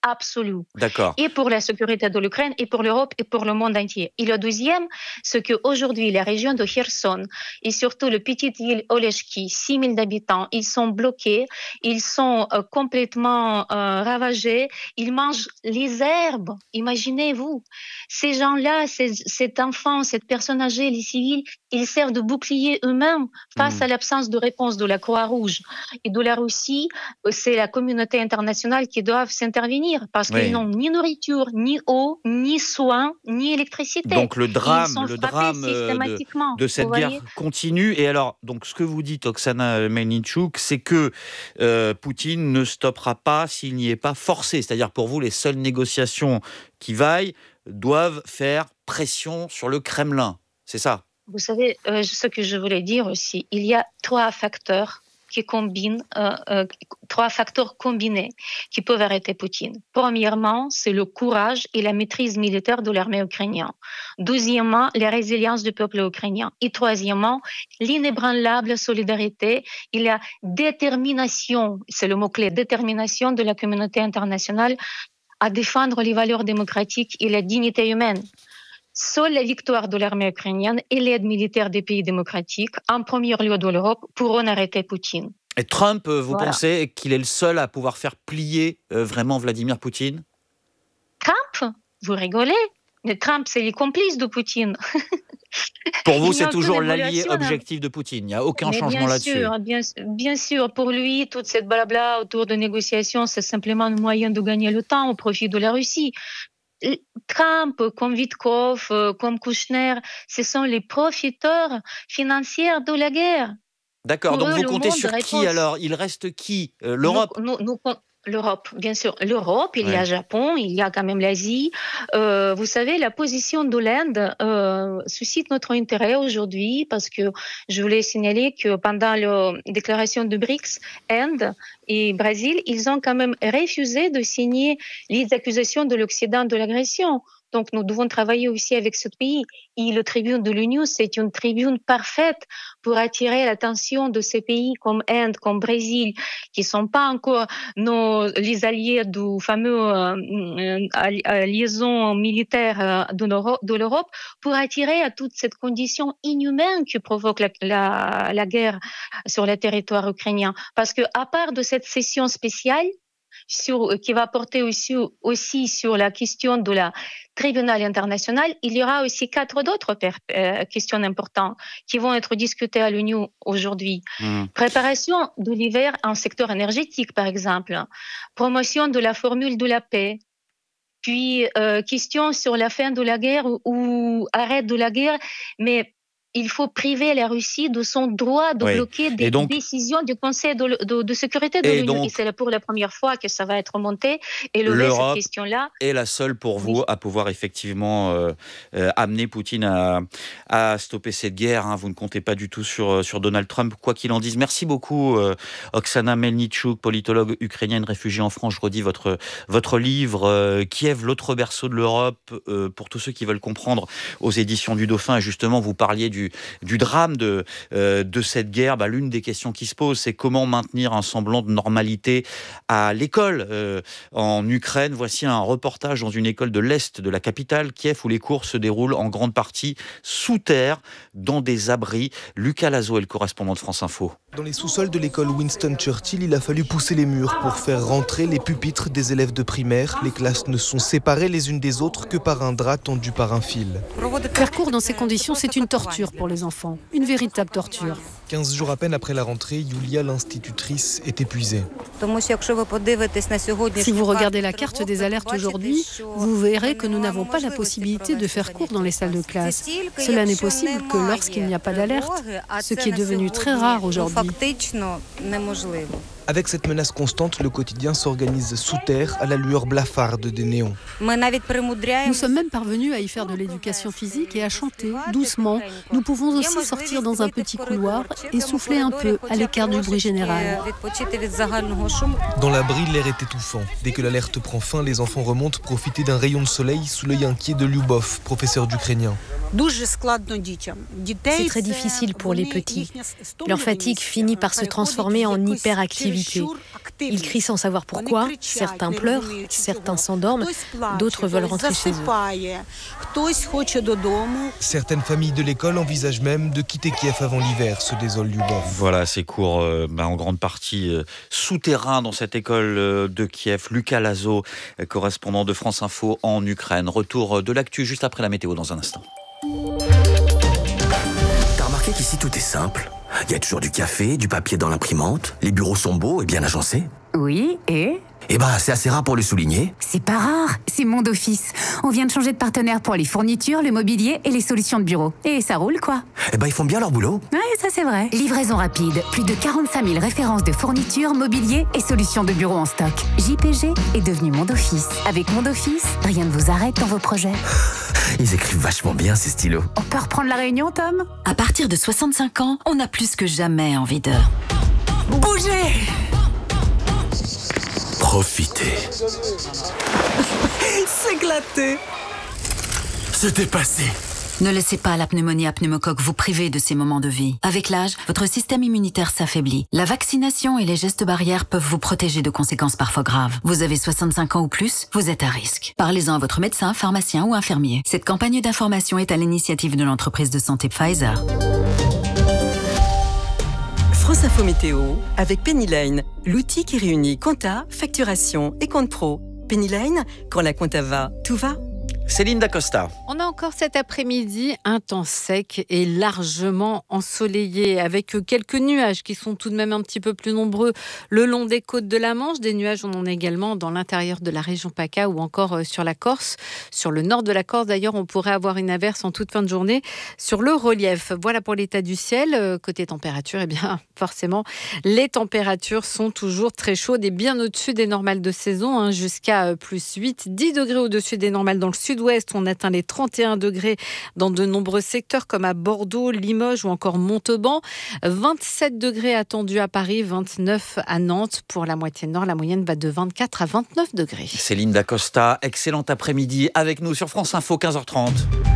absolue. D'accord. Et pour la sécurité de l'Ukraine, et pour l'Europe, et pour le monde entier. Et le deuxième, c'est qu'aujourd'hui, la région de Kherson, et surtout le petite île Oleshki, six mille habitants, ils sont bloqués, ils sont euh, complètement euh, ravagés, ils mangent les herbes. Imaginez-vous, ces gens-là, ces, cet enfant, cette personne âgée, les civils, ils servent de bouclier eux-mêmes face mmh. à l'absence de réponse de la Croix-Rouge et de la Russie. C'est la communauté internationale qui doit s'intervenir parce oui. qu'ils n'ont ni nourriture, ni eau, ni soins, ni électricité. Donc le drame, le drame de, de cette guerre continue. Et alors, donc ce que vous dites, Oksana Melnichuk, c'est que euh, Poutine ne stoppera pas s'il n'y est pas forcé. C'est-à-dire pour vous, les seules négociations qui vaillent doivent faire pression sur le Kremlin. C'est ça? Vous savez, euh, ce que je voulais dire aussi, il y a trois facteurs qui combinent, euh, euh, trois facteurs combinés qui peuvent arrêter Poutine. Premièrement, c'est le courage et la maîtrise militaire de l'armée ukrainienne. Deuxièmement, la résilience du peuple ukrainien. Et troisièmement, l'inébranlable solidarité et la détermination, c'est le mot-clé, détermination de la communauté internationale à défendre les valeurs démocratiques et la dignité humaine. Seule la victoire de l'armée ukrainienne et l'aide militaire des pays démocratiques, en premier lieu de l'Europe, pourront arrêter Poutine. Et Trump, vous voilà. pensez qu'il est le seul à pouvoir faire plier euh, vraiment Vladimir Poutine? Trump? Vous rigolez? Mais Trump, c'est les complices de Poutine. Pour vous, c'est toujours l'allié objectif de Poutine. Il n'y a aucun Mais changement bien là-dessus. Sûr, bien, bien sûr, pour lui, toute cette blabla autour de négociations, c'est simplement un moyen de gagner le temps au profit de la Russie. Trump, comme Witkoff, comme Kouchner, ce sont les profiteurs financiers de la guerre. D'accord, Pour donc eux, vous comptez sur réponse. qui alors? Il reste qui? euh, L'Europe nous, nous, nous, L'Europe, bien sûr. L'Europe, il ouais. y a le Japon, il y a quand même l'Asie. Euh, vous savez, la position de l'Inde euh, suscite notre intérêt aujourd'hui parce que je voulais signaler que pendant la déclaration de BRICS, Inde et Brésil, ils ont quand même refusé de signer les accusations de l'Occident de l'agression. Donc, nous devons travailler aussi avec ce pays. Et le tribune de l'Union, c'est une tribune parfaite pour attirer l'attention de ces pays comme Inde, comme Brésil, qui ne sont pas encore nos, les alliés du fameux euh, euh, liaison militaire de l'Europe, de l'Europe, pour attirer à toute cette condition inhumaine que provoque la, la, la guerre sur le territoire ukrainien. Parce que, à part de cette session spéciale, Sur, qui va porter aussi, aussi sur la question de la tribunal international, il y aura aussi quatre autres per, euh, questions importantes qui vont être discutées à l'Union aujourd'hui. Mmh. Préparation de l'hiver en secteur énergétique, par exemple. Promotion de la formule de la paix. Puis, euh, question sur la fin de la guerre ou, ou arrêt de la guerre, mais il faut priver la Russie de son droit de oui. bloquer des donc, décisions du Conseil de, de, de sécurité de et l'Union. Donc, et c'est pour la première fois que ça va être monté et lever cette question-là. Est la seule pour vous oui. à pouvoir effectivement euh, euh, amener Poutine à, à stopper cette guerre. Hein. Vous ne comptez pas du tout sur, sur Donald Trump, quoi qu'il en dise. Merci beaucoup, euh, Oksana Melnichuk, politologue ukrainienne réfugiée en France. Je redis votre, votre livre, euh, Kiev, l'autre berceau de l'Europe, euh, pour tous ceux qui veulent comprendre, aux éditions du Dauphin. Et justement, vous parliez du Du, du drame de, euh, de cette guerre. Bah, l'une des questions qui se posent, c'est comment maintenir un semblant de normalité à l'école euh, en Ukraine. Voici un reportage dans une école de l'Est de la capitale, Kiev, où les cours se déroulent en grande partie sous terre, dans des abris. Lucas Lazo est le correspondant de France Info. Dans les sous-sols de l'école Winston Churchill, il a fallu pousser les murs pour faire rentrer les pupitres des élèves de primaire. Les classes ne sont séparées les unes des autres que par un drap tendu par un fil. Faire cours dans ces conditions, c'est une torture pour les enfants, une véritable torture. quinze jours à peine après la rentrée, Yulia, l'institutrice, est épuisée. Si vous regardez la carte des alertes aujourd'hui, vous verrez que nous n'avons pas la possibilité de faire cours dans les salles de classe. Cela n'est possible que lorsqu'il n'y a pas d'alerte, ce qui est devenu très rare aujourd'hui. Avec cette menace constante, le quotidien s'organise sous terre à la lueur blafarde des néons. Nous sommes même parvenus à y faire de l'éducation physique et à chanter doucement. Nous pouvons aussi sortir dans un petit couloir et souffler un peu à l'écart du bruit général. Dans l'abri, l'air est étouffant. Dès que l'alerte prend fin, les enfants remontent profiter d'un rayon de soleil sous l'œil inquiet de Lyubov, professeur d'ukrainien. C'est très difficile pour les petits. Leur fatigue finit par se transformer en hyperactivité. Ils crient sans savoir pourquoi, certains pleurent, certains s'endorment, d'autres veulent rentrer chez eux. Certaines familles de l'école envisagent même de quitter Kiev avant l'hiver, se désole Lyubov. Voilà, ces cours euh, bah, en grande partie euh, souterrains dans cette école euh, de Kiev. Lucas Lazo, euh, correspondant de France Info en Ukraine. Retour euh, de l'actu juste après la météo dans un instant. T'as remarqué qu'ici tout est simple? Il y a toujours du café, du papier dans l'imprimante, les bureaux sont beaux et bien agencés. Oui, et Eh ben, c'est assez rare pour le souligner. c'est pas rare, c'est Monde Office. On vient de changer de partenaire pour les fournitures, le mobilier et les solutions de bureau. Et ça roule, quoi. Eh ben, ils font bien leur boulot. Ouais, ça c'est vrai. Livraison rapide, plus de quarante-cinq mille références de fournitures, mobilier et solutions de bureau en stock. J P G est devenu Monde Office. Avec Monde Office, rien ne vous arrête dans vos projets. Ils écrivent vachement bien, ces stylos. On peut reprendre la réunion, Tom? À partir de soixante-cinq ans, on a plus que jamais envie de bouger. Profitez. S'éclater. Se dépasser. Ne laissez pas la pneumonie à pneumocoque vous priver de ces moments de vie. Avec l'âge, votre système immunitaire s'affaiblit. La vaccination et les gestes barrières peuvent vous protéger de conséquences parfois graves. Vous avez soixante-cinq ans ou plus, vous êtes à risque. Parlez-en à votre médecin, pharmacien ou infirmier. Cette campagne d'information est à l'initiative de l'entreprise de santé Pfizer. France Info Météo avec Penny Lane, l'outil qui réunit compta, facturation et compte pro. Penny Lane, quand la compta va, tout va. Céline Dacosta. On a encore cet après-midi un temps sec et largement ensoleillé, avec quelques nuages qui sont tout de même un petit peu plus nombreux le long des côtes de la Manche. Des nuages, on en a également dans l'intérieur de la région PACA ou encore sur la Corse. Sur le nord de la Corse, d'ailleurs, on pourrait avoir une averse en toute fin de journée sur le relief. Voilà pour l'état du ciel. Côté température, eh bien, forcément, les températures sont toujours très chaudes et bien au-dessus des normales de saison, hein, jusqu'à plus huit, dix degrés au-dessus des normales dans le sud-ouest. On atteint les trente et un degrés dans de nombreux secteurs comme à Bordeaux, Limoges ou encore Montauban. vingt-sept degrés attendus à Paris, vingt-neuf à Nantes. Pour la moitié nord, la moyenne va de vingt-quatre à vingt-neuf degrés. Céline Dacosta, excellent après-midi avec nous sur France Info, quinze heures trente.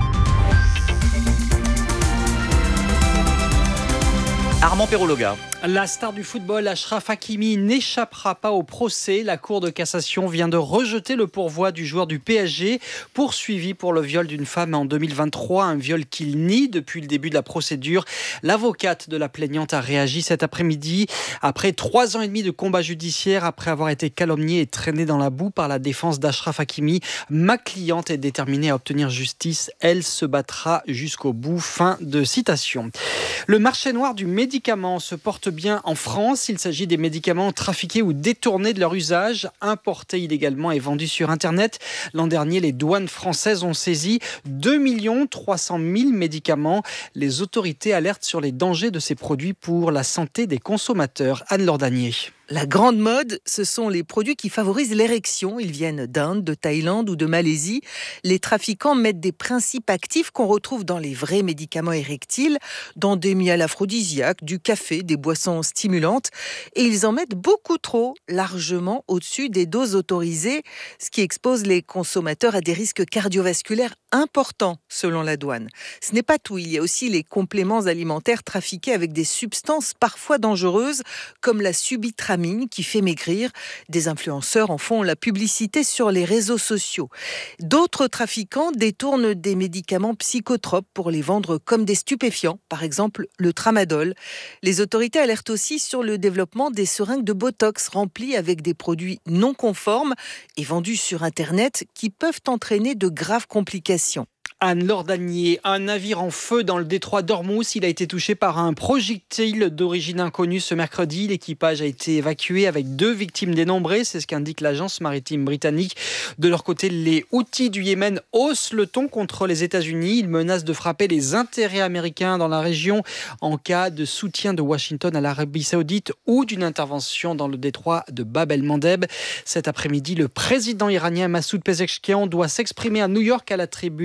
Armand Perrologa. La star du football, Achraf Hakimi, n'échappera pas au procès. La Cour de cassation vient de rejeter le pourvoi du joueur du P S G, poursuivi pour le viol d'une femme en deux mille vingt-trois, un viol qu'il nie depuis le début de la procédure. L'avocate de la plaignante a réagi cet après-midi. Après trois ans et demi de combat judiciaire, après avoir été calomniée et traînée dans la boue par la défense d'Achraf Hakimi, ma cliente est déterminée à obtenir justice. Elle se battra jusqu'au bout. Fin de citation. Le marché noir du médicament se porte bien en France. Il s'agit des médicaments trafiqués ou détournés de leur usage, importés illégalement et vendus sur Internet. L'an dernier, les douanes françaises ont saisi deux millions trois cent mille médicaments. Les autorités alertent sur les dangers de ces produits pour la santé des consommateurs. Anne-Laure Danier. La grande mode, ce sont les produits qui favorisent l'érection. Ils viennent d'Inde, de Thaïlande ou de Malaisie. Les trafiquants mettent des principes actifs qu'on retrouve dans les vrais médicaments érectiles, dans des miels aphrodisiaques, du café, des boissons stimulantes. Et ils en mettent beaucoup trop, largement au-dessus des doses autorisées, ce qui expose les consommateurs à des risques cardiovasculaires importants, selon la douane. Ce n'est pas tout. Il y a aussi les compléments alimentaires trafiqués avec des substances parfois dangereuses, comme la subitramine, qui fait maigrir. Des influenceurs en font la publicité sur les réseaux sociaux. D'autres trafiquants détournent des médicaments psychotropes pour les vendre comme des stupéfiants, par exemple le tramadol. Les autorités alertent aussi sur le développement des seringues de Botox remplies avec des produits non conformes et vendus sur Internet qui peuvent entraîner de graves complications. Anne-Laure Danier, un navire en feu dans le détroit d'Ormuz. Il a été touché par un projectile d'origine inconnue ce mercredi. L'équipage a été évacué avec deux victimes dénombrées. C'est ce qu'indique l'agence maritime britannique. De leur côté, les Houthis du Yémen haussent le ton contre les États-Unis. Ils menacent de frapper les intérêts américains dans la région en cas de soutien de Washington à l'Arabie Saoudite ou d'une intervention dans le détroit de Bab el-Mandeb. Cet après-midi, le président iranien Massoud Pezeshkian doit s'exprimer à New York à la tribune de l'ONU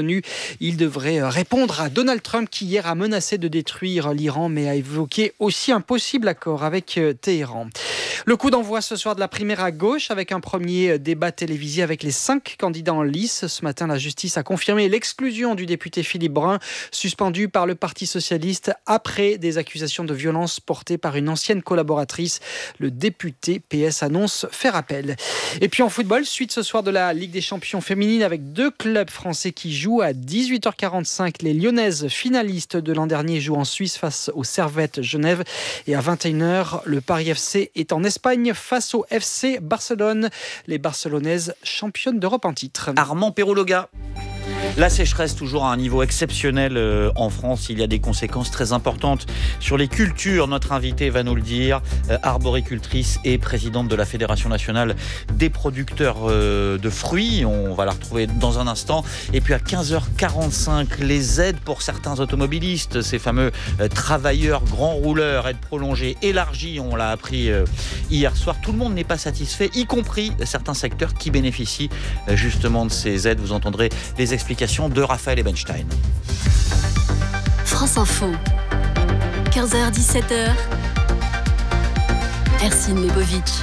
l'ONU. Il devrait répondre à Donald Trump qui hier a menacé de détruire l'Iran, mais a évoqué aussi un possible accord avec Téhéran. Le coup d'envoi ce soir de la primaire à gauche avec un premier débat télévisé avec les cinq candidats en lice. Ce matin, la justice a confirmé l'exclusion du député Philippe Brun, suspendu par le Parti socialiste après des accusations de violence portées par une ancienne collaboratrice. Le député P S annonce faire appel. Et puis en football, suite ce soir de la Ligue des champions féminine avec deux clubs français qui jouent à dix-huit heures quarante-cinq. Les Lyonnaises finalistes de l'an dernier jouent en Suisse face aux Servette Genève. Et à vingt et une heures, le Paris F C est en Espagne face au F C Barcelone. Les Barcelonaises championnes d'Europe en titre. Armand Perrologa. La sécheresse toujours à un niveau exceptionnel euh, en France. Il y a des conséquences très importantes sur les cultures. Notre invitée va nous le dire, euh, arboricultrice et présidente de la Fédération nationale des producteurs euh, de fruits. On va la retrouver dans un instant. Et puis à quinze heures quarante-cinq, les aides pour certains automobilistes, ces fameux euh, travailleurs grands rouleurs, aides prolongées, élargies, on l'a appris euh, hier soir. Tout le monde n'est pas satisfait, y compris certains secteurs qui bénéficient euh, justement de ces aides. Vous entendrez les explications de Raphaël Ebenstein. France Info, quinze heures dix-sept heures, Ercine Lebovitch.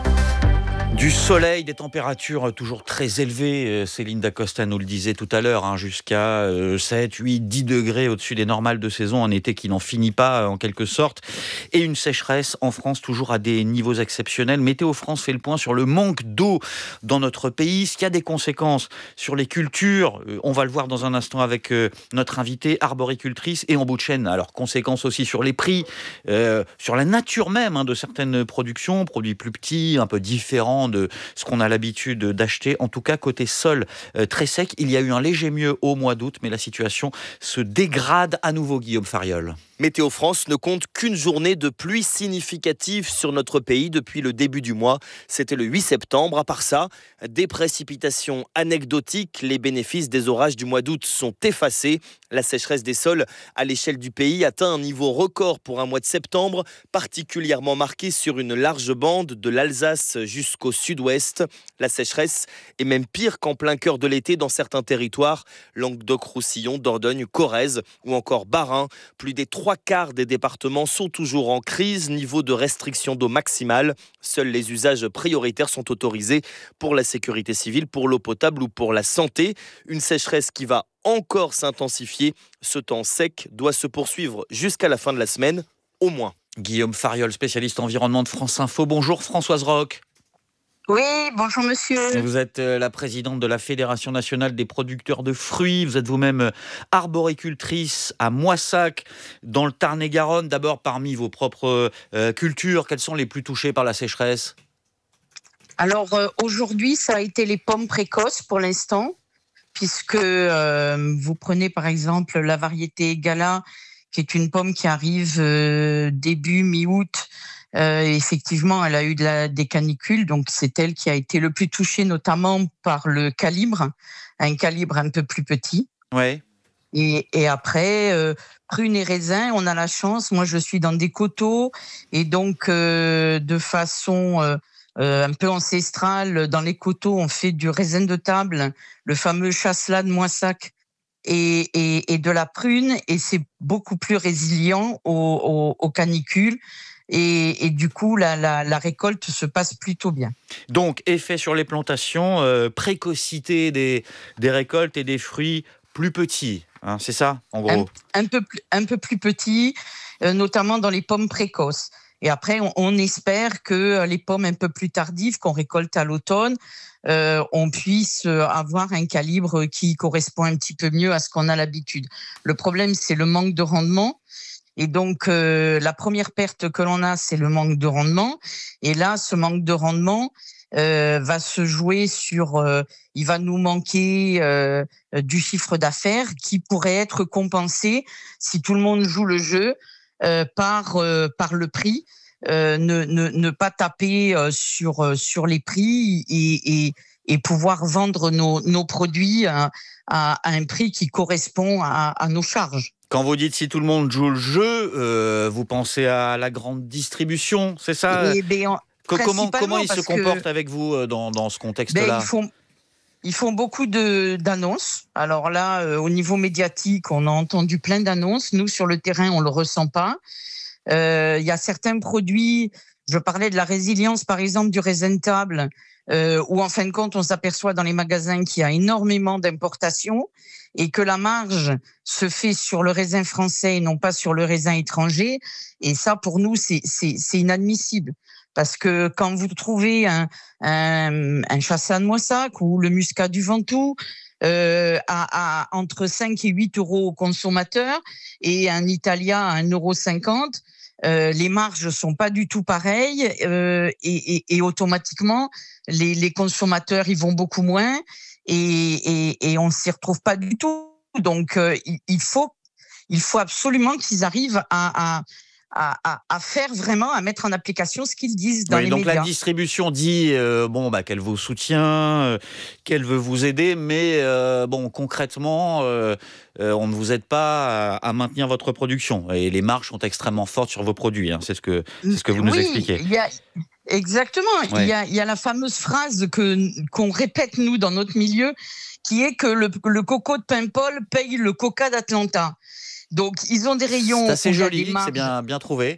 Du soleil, des températures toujours très élevées, Céline Dacosta nous le disait tout à l'heure, hein, jusqu'à sept, huit, dix degrés au-dessus des normales de saison, un été qui n'en finit pas en quelque sorte, et une sécheresse en France toujours à des niveaux exceptionnels. Météo France fait le point sur le manque d'eau dans notre pays, ce qui a des conséquences sur les cultures, on va le voir dans un instant avec notre invitée arboricultrice, et en bout de chaîne, alors conséquences aussi sur les prix, euh, sur la nature même hein, de certaines productions, produits plus petits, un peu différents de ce qu'on a l'habitude d'acheter. En tout cas, côté sol euh, très sec, il y a eu un léger mieux au mois d'août, mais la situation se dégrade à nouveau, Guillaume Fariol. Météo France ne compte qu'une journée de pluie significative sur notre pays depuis le début du mois. C'était le huit septembre. À part ça, des précipitations anecdotiques. Les bénéfices des orages du mois d'août sont effacés. La sécheresse des sols à l'échelle du pays atteint un niveau record pour un mois de septembre, particulièrement marqué sur une large bande de l'Alsace jusqu'au sud-ouest. La sécheresse est même pire qu'en plein cœur de l'été dans certains territoires. Languedoc-Roussillon, Dordogne, Corrèze ou encore Bas-Rhin. Plus des trois quarts des départements sont toujours en crise, niveau de restriction d'eau maximale. Seuls les usages prioritaires sont autorisés pour la sécurité civile, pour l'eau potable ou pour la santé. Une sécheresse qui va encore s'intensifier. Ce temps sec doit se poursuivre jusqu'à la fin de la semaine, au moins. Guillaume Fariol, spécialiste environnement de France Info. Bonjour Françoise Roch. Oui, bonjour monsieur. Vous êtes la présidente de la Fédération nationale des producteurs de fruits. Vous êtes vous-même arboricultrice à Moissac, dans le Tarn-et-Garonne. D'abord, parmi vos propres euh, cultures, quelles sont les plus touchées par la sécheresse ? Alors euh, aujourd'hui, ça a été les pommes précoces pour l'instant, puisque euh, vous prenez par exemple la variété Gala, qui est une pomme qui arrive euh, début mi-août. Euh, effectivement, elle a eu de la, des canicules, donc c'est elle qui a été le plus touchée, notamment par le calibre, un calibre un peu plus petit. Ouais. Et, et après, euh, prunes et raisins, on a la chance. Moi, je suis dans des coteaux, et donc euh, de façon euh, euh, un peu ancestrale, dans les coteaux, on fait du raisin de table, le fameux chasselas de Moissac. Et, et, et de la prune, et c'est beaucoup plus résilient aux, aux, aux canicules. Et, et du coup, la, la, la récolte se passe plutôt bien. Donc, effet sur les plantations, euh, précocité des, des récoltes et des fruits plus petits, hein, c'est ça, en gros ? Un, un, peu, plus, un peu plus petits, euh, notamment dans les pommes précoces. Et après, on, on espère que les pommes un peu plus tardives, qu'on récolte à l'automne, euh, on puisse avoir un calibre qui correspond un petit peu mieux à ce qu'on a l'habitude. Le problème, c'est le manque de rendement. Et donc, euh, la première perte que l'on a, c'est le manque de rendement. Et là, ce manque de rendement euh, va se jouer sur... Euh, il va nous manquer euh, du chiffre d'affaires qui pourrait être compensé si tout le monde joue le jeu euh, par, euh, par le prix. Euh, ne, ne, ne pas taper euh, sur, euh, sur les prix et, et, et pouvoir vendre nos, nos produits à, à, à un prix qui correspond à, à nos charges. Quand vous dites si tout le monde joue le jeu, euh, vous pensez à la grande distribution, c'est ça ? Et bien, Comment, comment ils se que, comportent avec vous dans, dans ce contexte-là ? ben, ils font, Ils font beaucoup de, d'annonces. Alors là, euh, au niveau médiatique, on a entendu plein d'annonces. Nous, sur le terrain, on le ressent pas. Euh, il y a certains produits, je parlais de la résilience, par exemple, du raisin de table, euh, où en fin de compte, on s'aperçoit dans les magasins qu'il y a énormément d'importations et que la marge se fait sur le raisin français et non pas sur le raisin étranger. Et ça, pour nous, c'est, c'est, c'est inadmissible. Parce que quand vous trouvez un, un, un chassagne de Moissac ou le muscat du Ventoux euh, à, à entre cinq et huit euros au consommateur et un Italia à un euro cinquante, euh, les marges sont pas du tout pareilles euh, et, et, et automatiquement les, les consommateurs ils vont beaucoup moins et, et, et on s'y retrouve pas du tout. Donc euh, il, il faut il faut absolument qu'ils arrivent à, à À, à, à faire vraiment, à mettre en application ce qu'ils disent dans oui, les donc médias. La distribution dit euh, bon, bah, qu'elle vous soutient, euh, qu'elle veut vous aider, mais euh, bon, concrètement, euh, euh, on ne vous aide pas à, à maintenir votre production. Et les marges sont extrêmement fortes sur vos produits. Hein, c'est ce que, c'est ce que vous oui, nous expliquez. Y a, exactement. Il ouais. y, a, y a la fameuse phrase que, qu'on répète, nous, dans notre milieu, qui est que le, le coco de Paimpol paye le coca d'Atlanta. Donc, ils ont des rayons. C'est assez joli, c'est bien, bien trouvé.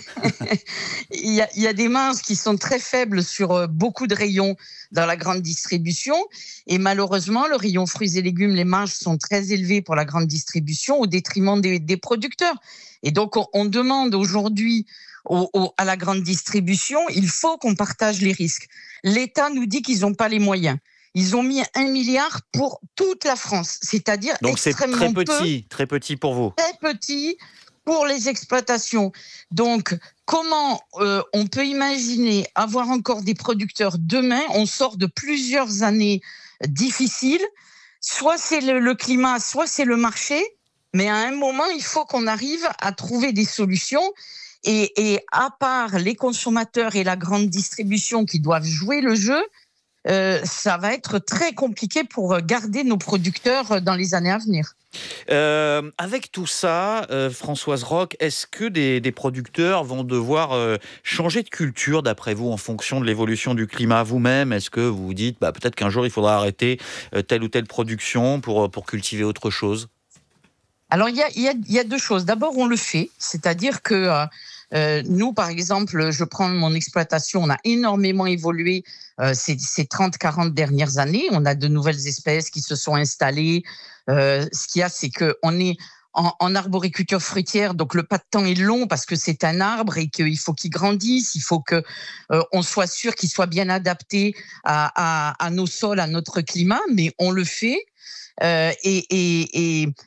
il, y a, il y a des marges qui sont très faibles sur beaucoup de rayons dans la grande distribution. Et malheureusement, le rayon fruits et légumes, les marges sont très élevées pour la grande distribution au détriment des, des producteurs. Et donc, on, on demande aujourd'hui au, au, à la grande distribution, il faut qu'on partage les risques. L'État nous dit qu'ils n'ont pas les moyens. Ils ont mis un milliard pour toute la France, c'est-à-dire donc extrêmement c'est très petit, peu, très petit pour vous. Très petit pour les exploitations. Donc, comment euh, on peut imaginer avoir encore des producteurs demain ? On sort de plusieurs années difficiles. Soit c'est le, le climat, soit c'est le marché. Mais à un moment, il faut qu'on arrive à trouver des solutions. Et, et à part les consommateurs et la grande distribution qui doivent jouer le jeu, Euh, ça va être très compliqué pour garder nos producteurs dans les années à venir. Euh, avec tout ça, euh, Françoise Roch, est-ce que des, des producteurs vont devoir euh, changer de culture, d'après vous, en fonction de l'évolution du climat vous-même ? Est-ce que vous vous dites bah, peut-être qu'un jour il faudra arrêter euh, telle ou telle production pour, pour cultiver autre chose ? Alors, il y a, y, a, y a deux choses. D'abord, on le fait, c'est-à-dire que euh, Euh, nous, par exemple, je prends mon exploitation, on a énormément évolué euh, ces, ces trente quarante dernières années. On a de nouvelles espèces qui se sont installées. Euh, ce qu'il y a, c'est qu'on est en, en arboriculture fruitière, donc le pas de temps est long parce que c'est un arbre et qu'il faut qu'il grandisse, il faut qu'on euh, soit sûr qu'il soit bien adapté à, à, à nos sols, à notre climat, mais on le fait. Euh, et... et, et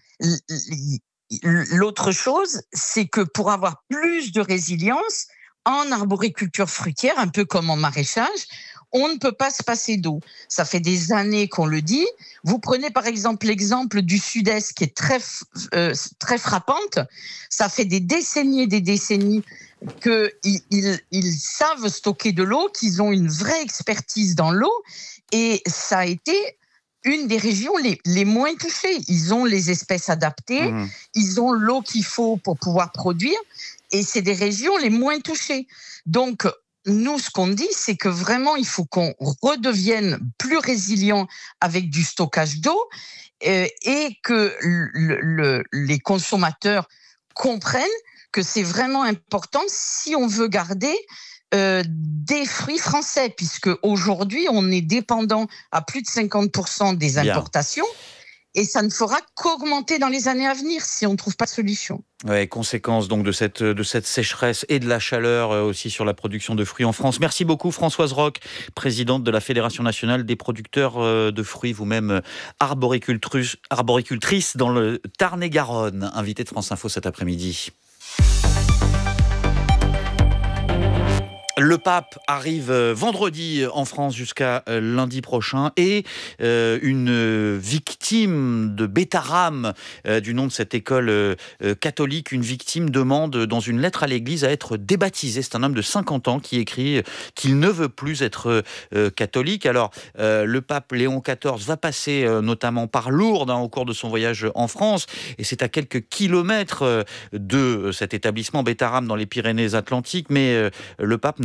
L'autre chose, c'est que pour avoir plus de résilience, en arboriculture fruitière, un peu comme en maraîchage, on ne peut pas se passer d'eau. Ça fait des années qu'on le dit. Vous prenez par exemple l'exemple du Sud-Est qui est très, euh, très frappante. Ça fait des décennies et des décennies qu'ils ils, ils savent stocker de l'eau, qu'ils ont une vraie expertise dans l'eau. Et ça a été une des régions les, les moins touchées. Ils ont les espèces adaptées, mmh. ils ont l'eau qu'il faut pour pouvoir produire, et c'est des régions les moins touchées. Donc, nous, ce qu'on dit, c'est que vraiment, il faut qu'on redevienne plus résilient avec du stockage d'eau euh, et que le, le, les consommateurs comprennent que c'est vraiment important si on veut garder Euh, des fruits français, puisque aujourd'hui on est dépendant à plus de cinquante pour cent des importations. Bien. Et ça ne fera qu'augmenter dans les années à venir si on ne trouve pas de solution. Ouais, conséquence donc de cette, de cette sécheresse et de la chaleur aussi sur la production de fruits en France. Merci beaucoup Françoise Roch, présidente de la Fédération nationale des producteurs de fruits, vous-même arboricultrice, arboricultrice dans le Tarn-et-Garonne, invitée de France Info cet après-midi. Le pape arrive vendredi en France jusqu'à lundi prochain et euh, une victime de Bétarame, euh, du nom de cette école euh, catholique, une victime demande dans une lettre à l'église à être débaptisée. C'est un homme de cinquante ans qui écrit qu'il ne veut plus être euh, catholique. Alors, euh, le pape Léon quatorze va passer euh, notamment par Lourdes hein, au cours de son voyage en France et c'est à quelques kilomètres de cet établissement Bétarame dans les Pyrénées-Atlantiques, mais euh, le pape ne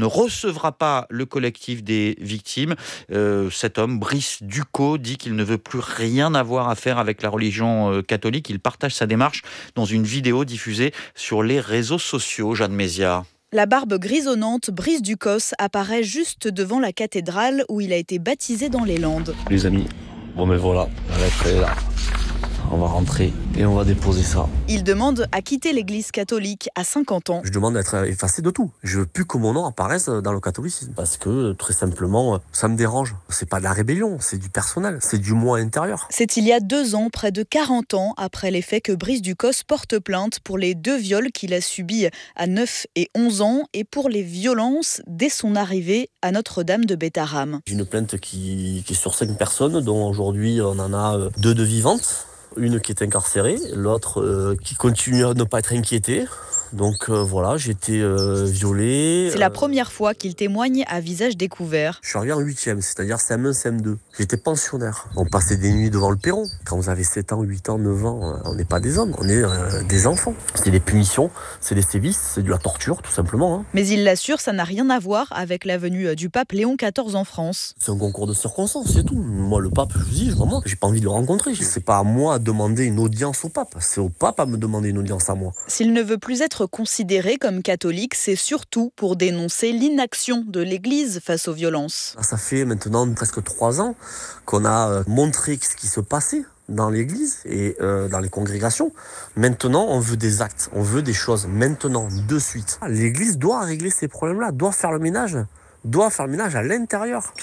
recevra pas le collectif des victimes. Euh, cet homme, Brice Ducos, dit qu'il ne veut plus rien avoir à faire avec la religion euh, catholique. Il partage sa démarche dans une vidéo diffusée sur les réseaux sociaux. Jeanne Mézia. La barbe grisonnante, Brice Ducos apparaît juste devant la cathédrale où il a été baptisé dans les Landes. Les amis, bon mais voilà, la lettre est là. On va rentrer et on va déposer ça. Il demande à quitter l'église catholique à cinquante ans. Je demande d'être effacé de tout. Je veux plus que mon nom apparaisse dans le catholicisme. Parce que, très simplement, ça me dérange. C'est pas de la rébellion, c'est du personnel, c'est du moi intérieur. C'est il y a deux ans, près de quarante ans, après les faits que Brice Ducos porte plainte pour les deux viols qu'il a subis à neuf et onze ans et pour les violences dès son arrivée à Notre-Dame de Bétharram. J'ai une plainte qui, qui est sur cinq personnes, dont aujourd'hui on en a deux de vivantes. Une qui est incarcérée, l'autre euh, qui continue à ne pas être inquiétée. Donc euh, voilà, j'ai été euh, violé. C'est euh... la première fois qu'il témoigne à visage découvert. Je suis arrivé en huitième, c'est-à-dire C M un, C M deux. J'étais pensionnaire. On passait des nuits devant le perron. Quand vous avez sept ans, huit ans, neuf ans, on n'est pas des hommes, on est euh, des enfants. C'est des punitions, c'est des sévices, c'est de la torture, tout simplement. Hein. Mais il l'assure, ça n'a rien à voir avec la venue du pape Léon quatorze en France. C'est un concours de circonstances, c'est tout. Moi, le pape, je vous dis, vraiment, j'ai pas envie de le rencontrer. C'est pas à moi de demander une audience au pape, c'est au pape à me demander une audience à moi. S'il ne veut plus être considéré comme catholique, c'est surtout pour dénoncer l'inaction de l'Église face aux violences. Ça fait maintenant presque trois ans qu'on a montré ce qui se passait dans l'Église et euh, dans les congrégations. Maintenant, on veut des actes, on veut des choses maintenant, de suite. L'Église doit régler ces problèmes-là, doit faire le ménage. doit faire le ménage à l'intérieur.